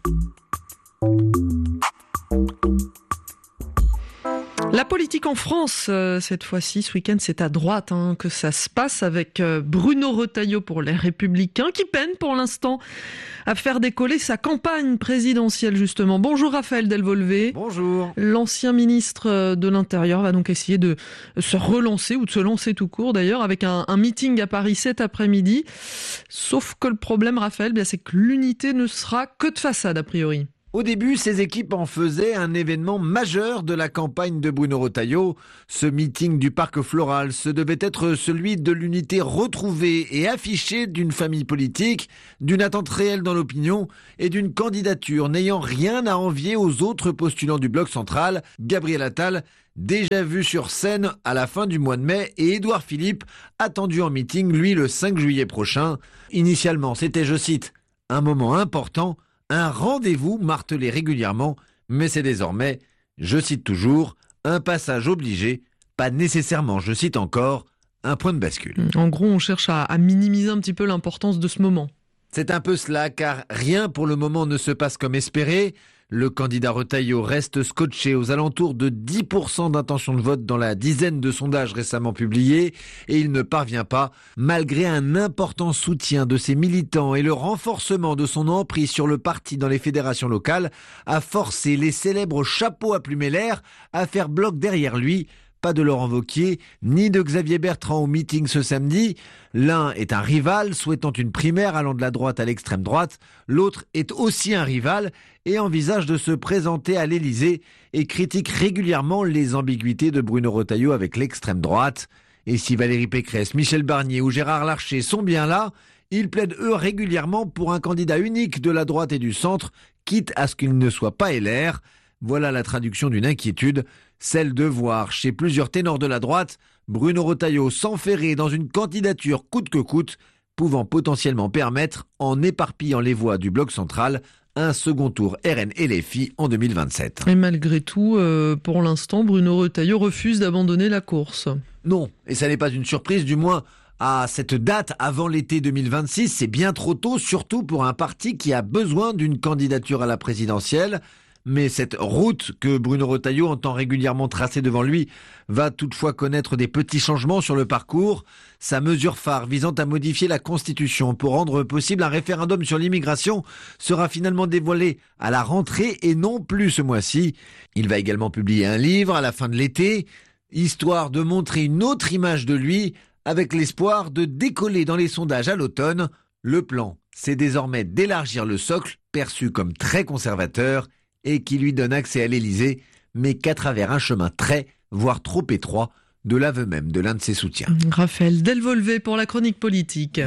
Speaker 25: La politique en France, euh, cette fois-ci, ce week-end, c'est à droite hein, que ça se passe avec euh, Bruno Retailleau pour les Républicains qui peine pour l'instant à faire décoller sa campagne présidentielle justement. Bonjour Raphaël Delvolvé.
Speaker 2: Bonjour.
Speaker 25: L'ancien ministre de l'Intérieur va donc essayer de se relancer ou de se lancer tout court d'ailleurs avec un, un meeting à Paris cet après-midi. Sauf que le problème Raphaël, bien, c'est que l'unité ne sera que de façade a priori.
Speaker 2: Au début, ces équipes en faisaient un événement majeur de la campagne de Bruno Retailleau. Ce meeting du Parc Floral, ce devait être celui de l'unité retrouvée et affichée d'une famille politique, d'une attente réelle dans l'opinion et d'une candidature n'ayant rien à envier aux autres postulants du bloc central, Gabriel Attal, déjà vu sur scène à la fin du mois de mai, et Édouard Philippe, attendu en meeting, lui, le cinq juillet prochain. Initialement, c'était, je cite, « un moment important », un rendez-vous martelé régulièrement, mais c'est désormais, je cite toujours, un passage obligé, pas nécessairement, je cite encore, un point de bascule.
Speaker 25: En gros, on cherche à, à minimiser un petit peu l'importance de ce moment.
Speaker 2: C'est un peu cela, car rien pour le moment ne se passe comme espéré. Le candidat Retailleau reste scotché aux alentours de dix pour cent d'intention de vote dans la dizaine de sondages récemment publiés et il ne parvient pas, malgré un important soutien de ses militants et le renforcement de son emprise sur le parti dans les fédérations locales, à forcer les célèbres chapeaux à plumer l'air à faire bloc derrière lui. Pas de Laurent Wauquiez, ni de Xavier Bertrand au meeting ce samedi. L'un est un rival, souhaitant une primaire allant de la droite à l'extrême droite. L'autre est aussi un rival et envisage de se présenter à l'Élysée et critique régulièrement les ambiguïtés de Bruno Retailleau avec l'extrême droite. Et si Valérie Pécresse, Michel Barnier ou Gérard Larcher sont bien là, ils plaident eux régulièrement pour un candidat unique de la droite et du centre, quitte à ce qu'il ne soit pas L R. Voilà la traduction d'une inquiétude, celle de voir chez plusieurs ténors de la droite Bruno Retailleau s'enferrer dans une candidature coûte que coûte, pouvant potentiellement permettre, en éparpillant les voix du bloc central, un second tour R N L F I en deux mille vingt-sept.
Speaker 25: Et malgré tout, euh, pour l'instant, Bruno Retailleau refuse d'abandonner la course.
Speaker 2: Non, et ça n'est pas une surprise, du moins à cette date avant l'été deux mille vingt-six, c'est bien trop tôt, surtout pour un parti qui a besoin d'une candidature à la présidentielle. Mais cette route que Bruno Retailleau entend régulièrement tracer devant lui va toutefois connaître des petits changements sur le parcours. Sa mesure phare visant à modifier la Constitution pour rendre possible un référendum sur l'immigration sera finalement dévoilée à la rentrée et non plus ce mois-ci. Il va également publier un livre à la fin de l'été, histoire de montrer une autre image de lui avec l'espoir de décoller dans les sondages à l'automne. Le plan, c'est désormais d'élargir le socle, perçu comme très conservateur, et qui lui donne accès à l'Élysée, mais qu'à travers un chemin très, voire trop étroit, de l'aveu même de l'un de ses soutiens.
Speaker 25: Raphaël Delvolvé pour la chronique politique.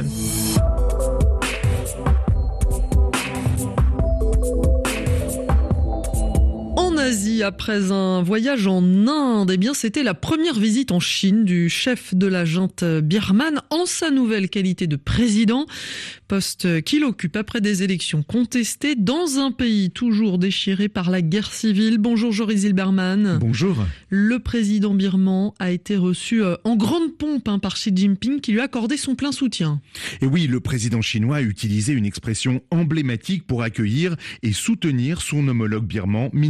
Speaker 25: En Asie, après un voyage en Inde, eh bien, c'était la première visite en Chine du chef de la junte birmane en sa nouvelle qualité de président, poste qu'il occupe après des élections contestées dans un pays toujours déchiré par la guerre civile. Bonjour Joris Zilberman.
Speaker 3: Bonjour.
Speaker 25: Le président birman a été reçu en grande pompe hein, par Xi Jinping qui lui a accordé son plein soutien.
Speaker 3: Et oui, le président chinois a utilisé une expression emblématique pour accueillir et soutenir son homologue birman, Min Aung Hlaing.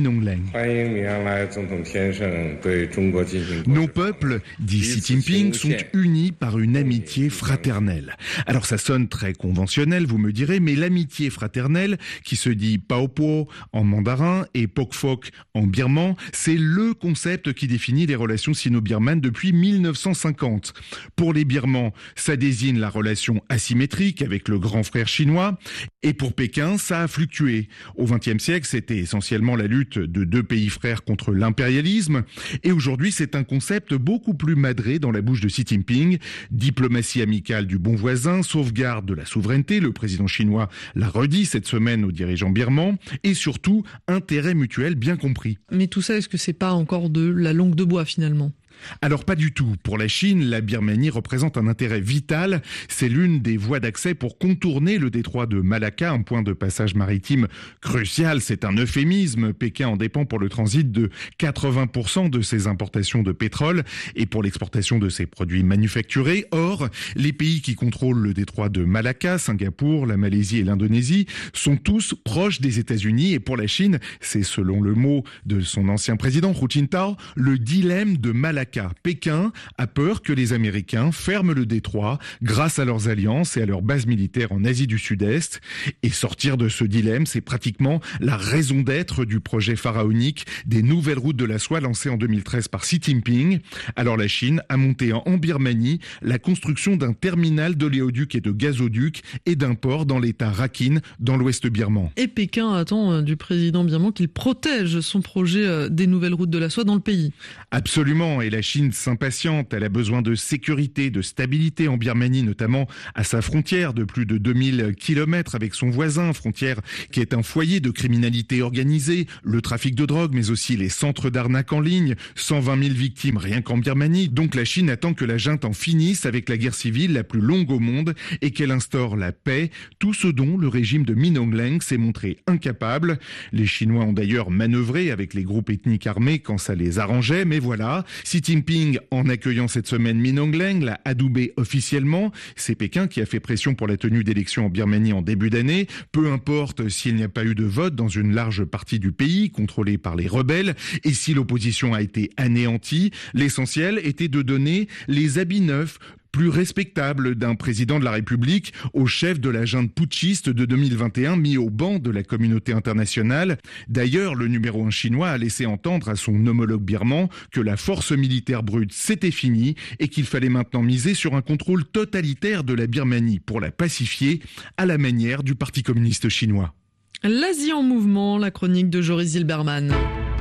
Speaker 3: Nos peuples, dit Xi Jinping, sont unis par une amitié fraternelle. Alors ça sonne très conventionnel, vous me direz, mais l'amitié fraternelle, qui se dit Paopo en mandarin et Pokfok en birman, c'est le concept qui définit les relations sino-birmanes depuis mille neuf cent cinquante. Pour les Birmans, ça désigne la relation asymétrique avec le grand frère chinois, et pour Pékin, ça a fluctué. Au vingtième siècle, c'était essentiellement la lutte de deux pays frères contre l'impérialisme, et aujourd'hui, c'est un concept beaucoup plus madré dans la bouche de Xi Jinping. Diplomatie amicale du bon voisin, sauvegarde de la souveraineté, le président chinois l'a redit cette semaine aux dirigeants birmans, et surtout, intérêt mutuel bien compris.
Speaker 25: Mais tout ça, est-ce que c'est pas encore de la langue de bois finalement ?
Speaker 3: Alors pas du tout. Pour la Chine, la Birmanie représente un intérêt vital. C'est l'une des voies d'accès pour contourner le détroit de Malacca, un point de passage maritime crucial. C'est un euphémisme. Pékin en dépend pour le transit de quatre-vingts pour cent de ses importations de pétrole et pour l'exportation de ses produits manufacturés. Or, les pays qui contrôlent le détroit de Malacca, Singapour, la Malaisie et l'Indonésie, sont tous proches des États-Unis. Et pour la Chine, c'est selon le mot de son ancien président Hu Jintao, le dilemme de Malacca. Pékin a peur que les Américains ferment le détroit grâce à leurs alliances et à leurs bases militaires en Asie du Sud-Est. Et sortir de ce dilemme, c'est pratiquement la raison d'être du projet pharaonique des nouvelles routes de la soie lancé en deux mille treize par Xi Jinping. Alors la Chine a monté en Birmanie la construction d'un terminal d'oléoduc et de gazoduc et d'un port dans l'état Rakhine, dans l'ouest birman.
Speaker 25: Et Pékin attend du président birman qu'il protège son projet des nouvelles routes de la soie dans le pays.
Speaker 3: Absolument. Et la Chine s'impatiente, elle a besoin de sécurité, de stabilité en Birmanie, notamment à sa frontière de plus de deux mille kilomètres avec son voisin, frontière qui est un foyer de criminalité organisée, le trafic de drogue, mais aussi les centres d'arnaque en ligne, cent vingt mille victimes rien qu'en Birmanie. Donc la Chine attend que la junte en finisse avec la guerre civile la plus longue au monde et qu'elle instaure la paix, tout ce dont le régime de Min Aung Hlaing s'est montré incapable. Les Chinois ont d'ailleurs manœuvré avec les groupes ethniques armés quand ça les arrangeait, mais voilà, Xi Jinping, en accueillant cette semaine Min Aung Hlaing, l'a adoubé officiellement. C'est Pékin qui a fait pression pour la tenue d'élections en Birmanie en début d'année. Peu importe s'il n'y a pas eu de vote dans une large partie du pays, contrôlée par les rebelles, et si l'opposition a été anéantie, l'essentiel était de donner les habits neufs, plus respectable d'un président de la République au chef de la junte putschiste de deux mille vingt et un mis au banc de la communauté internationale. D'ailleurs, le numéro un chinois a laissé entendre à son homologue birman que la force militaire brute c'était fini et qu'il fallait maintenant miser sur un contrôle totalitaire de la Birmanie pour la pacifier à la manière du Parti communiste chinois.
Speaker 25: L'Asie en mouvement, la chronique de Joris Zilberman.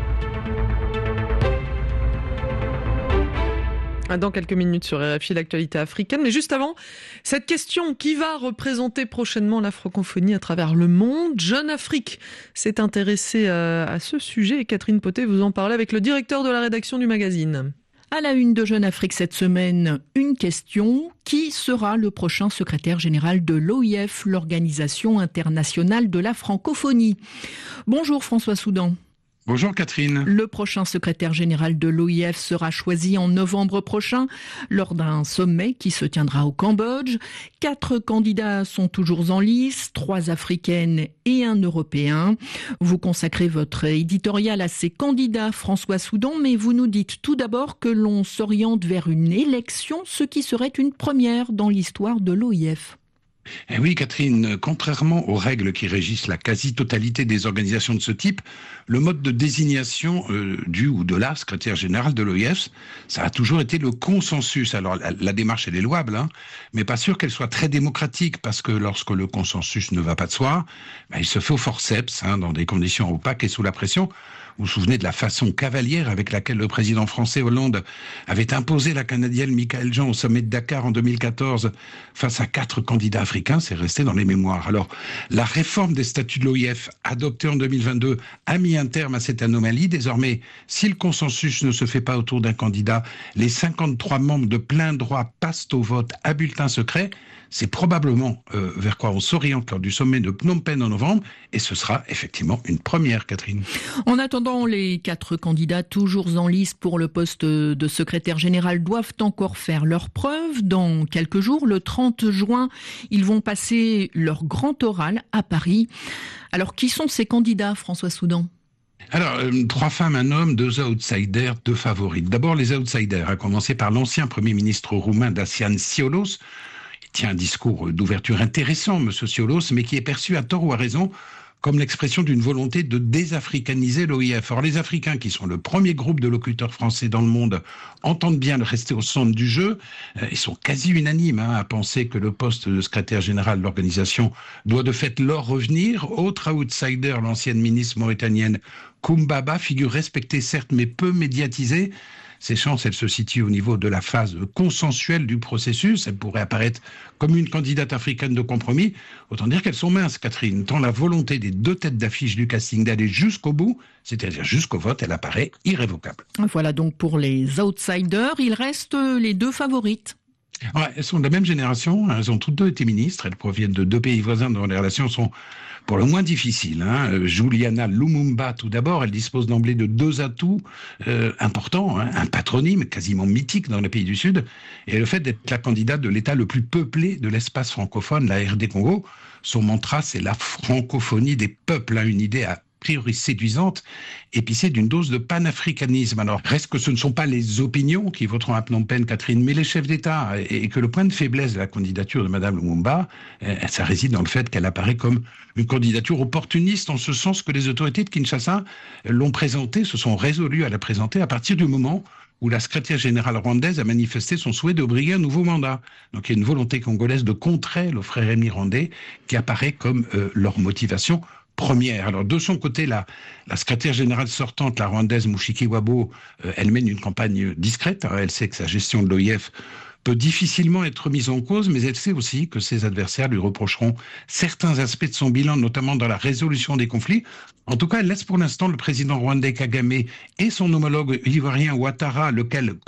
Speaker 25: Dans quelques minutes sur R F I, l'actualité africaine. Mais juste avant, cette question, qui va représenter prochainement la francophonie à travers le monde ? Jeune Afrique s'est intéressée à ce sujet et Catherine Potet vous en parlait avec le directeur de la rédaction du magazine.
Speaker 20: À la une de Jeune Afrique cette semaine, une question. Qui sera le prochain secrétaire général de l'O I F, l'Organisation internationale de la francophonie ? Bonjour François Soudan.
Speaker 4: Bonjour Catherine.
Speaker 20: Le prochain secrétaire général de l'O I F sera choisi en novembre prochain lors d'un sommet qui se tiendra au Cambodge. Quatre candidats sont toujours en lice, trois africaines et un européen. Vous consacrez votre éditorial à ces candidats, François Soudan, mais vous nous dites tout d'abord que l'on s'oriente vers une élection, ce qui serait une première dans l'histoire de l'O I F.
Speaker 4: Eh oui, Catherine, contrairement aux règles qui régissent la quasi-totalité des organisations de ce type, le mode de désignation euh, du ou de la secrétaire générale de l'O I F, ça a toujours été le consensus. Alors, la, la démarche, elle est louable, hein, mais pas sûr qu'elle soit très démocratique, parce que lorsque le consensus ne va pas de soi, ben, il se fait au forceps, hein, dans des conditions opaques et sous la pression. Vous vous souvenez de la façon cavalière avec laquelle le président français Hollande avait imposé la Canadienne Michaëlle Jean au sommet de Dakar en deux mille quatorze face à quatre candidats africains, c'est resté dans les mémoires. Alors, la réforme des statuts de l'O I F adoptée en deux mille vingt-deux a mis un terme à cette anomalie. Désormais, si le consensus ne se fait pas autour d'un candidat, les cinquante-trois membres de plein droit passent au vote à bulletin secret. C'est probablement euh, vers quoi on s'oriente lors du sommet de Phnom Penh en novembre, et ce sera effectivement une première, Catherine.
Speaker 20: En attendant, les quatre candidats toujours en lice pour le poste de secrétaire général doivent encore faire leurs preuves. Dans quelques jours, le trente juin, ils vont passer leur grand oral à Paris. Alors, qui sont ces candidats, François Soudan ?
Speaker 4: Alors, euh, trois femmes, un homme, deux outsiders, deux favorites. D'abord, les outsiders, à commencer par l'ancien Premier ministre roumain Dacian Cioloș. Il tient un discours d'ouverture intéressant, M. Cioloș, mais qui est perçu à tort ou à raison comme l'expression d'une volonté de désafricaniser l'O I F. Or, les Africains, qui sont le premier groupe de locuteurs français dans le monde, entendent bien rester au centre du jeu. Ils sont quasi unanimes hein, à penser que le poste de secrétaire général de l'organisation doit de fait leur revenir. Autre outsider, l'ancienne ministre mauritanienne Koumbaba, figure respectée certes, mais peu médiatisée. Ses chances, elles se situent au niveau de la phase consensuelle du processus. Elle pourrait apparaître comme une candidate africaine de compromis. Autant dire qu'elles sont minces, Catherine. Tant la volonté des deux têtes d'affiche du casting d'aller jusqu'au bout, c'est-à-dire jusqu'au vote, elle apparaît irrévocable.
Speaker 20: Voilà donc pour les outsiders. Il reste les deux favorites.
Speaker 4: Ouais, elles sont de la même génération. Elles ont toutes deux été ministres. Elles proviennent de deux pays voisins dont les relations sont pour le moins difficiles. Hein. Juliana Lumumba, tout d'abord, elle dispose d'emblée de deux atouts euh, importants. Hein. Un patronyme quasiment mythique dans les pays du Sud et le fait d'être la candidate de l'État le plus peuplé de l'espace francophone, la R D Congo. Son mantra, c'est la francophonie des peuples. Hein. Une idée à priori séduisante, épicée d'une dose de panafricanisme. Alors, reste que ce ne sont pas les opinions qui voteront à Phnom Penh, Catherine, mais les chefs d'État, et que le point de faiblesse de la candidature de Mme Lumumba, ça réside dans le fait qu'elle apparaît comme une candidature opportuniste, en ce sens que les autorités de Kinshasa l'ont présentée, se sont résolues à la présenter à partir du moment où la secrétaire générale rwandaise a manifesté son souhait de briguer un nouveau mandat. Donc il y a une volonté congolaise de contrer le frère Rémi rwandais qui apparaît comme euh, leur motivation première. Alors de son côté, la, la secrétaire générale sortante, la rwandaise Mushikiwabo, euh, elle mène une campagne discrète. Hein. Elle sait que sa gestion de l'O I F peut difficilement être mise en cause, mais elle sait aussi que ses adversaires lui reprocheront certains aspects de son bilan, notamment dans la résolution des conflits. En tout cas, elle laisse pour l'instant le président rwandais Kagame et son homologue ivoirien Ouattara, lequel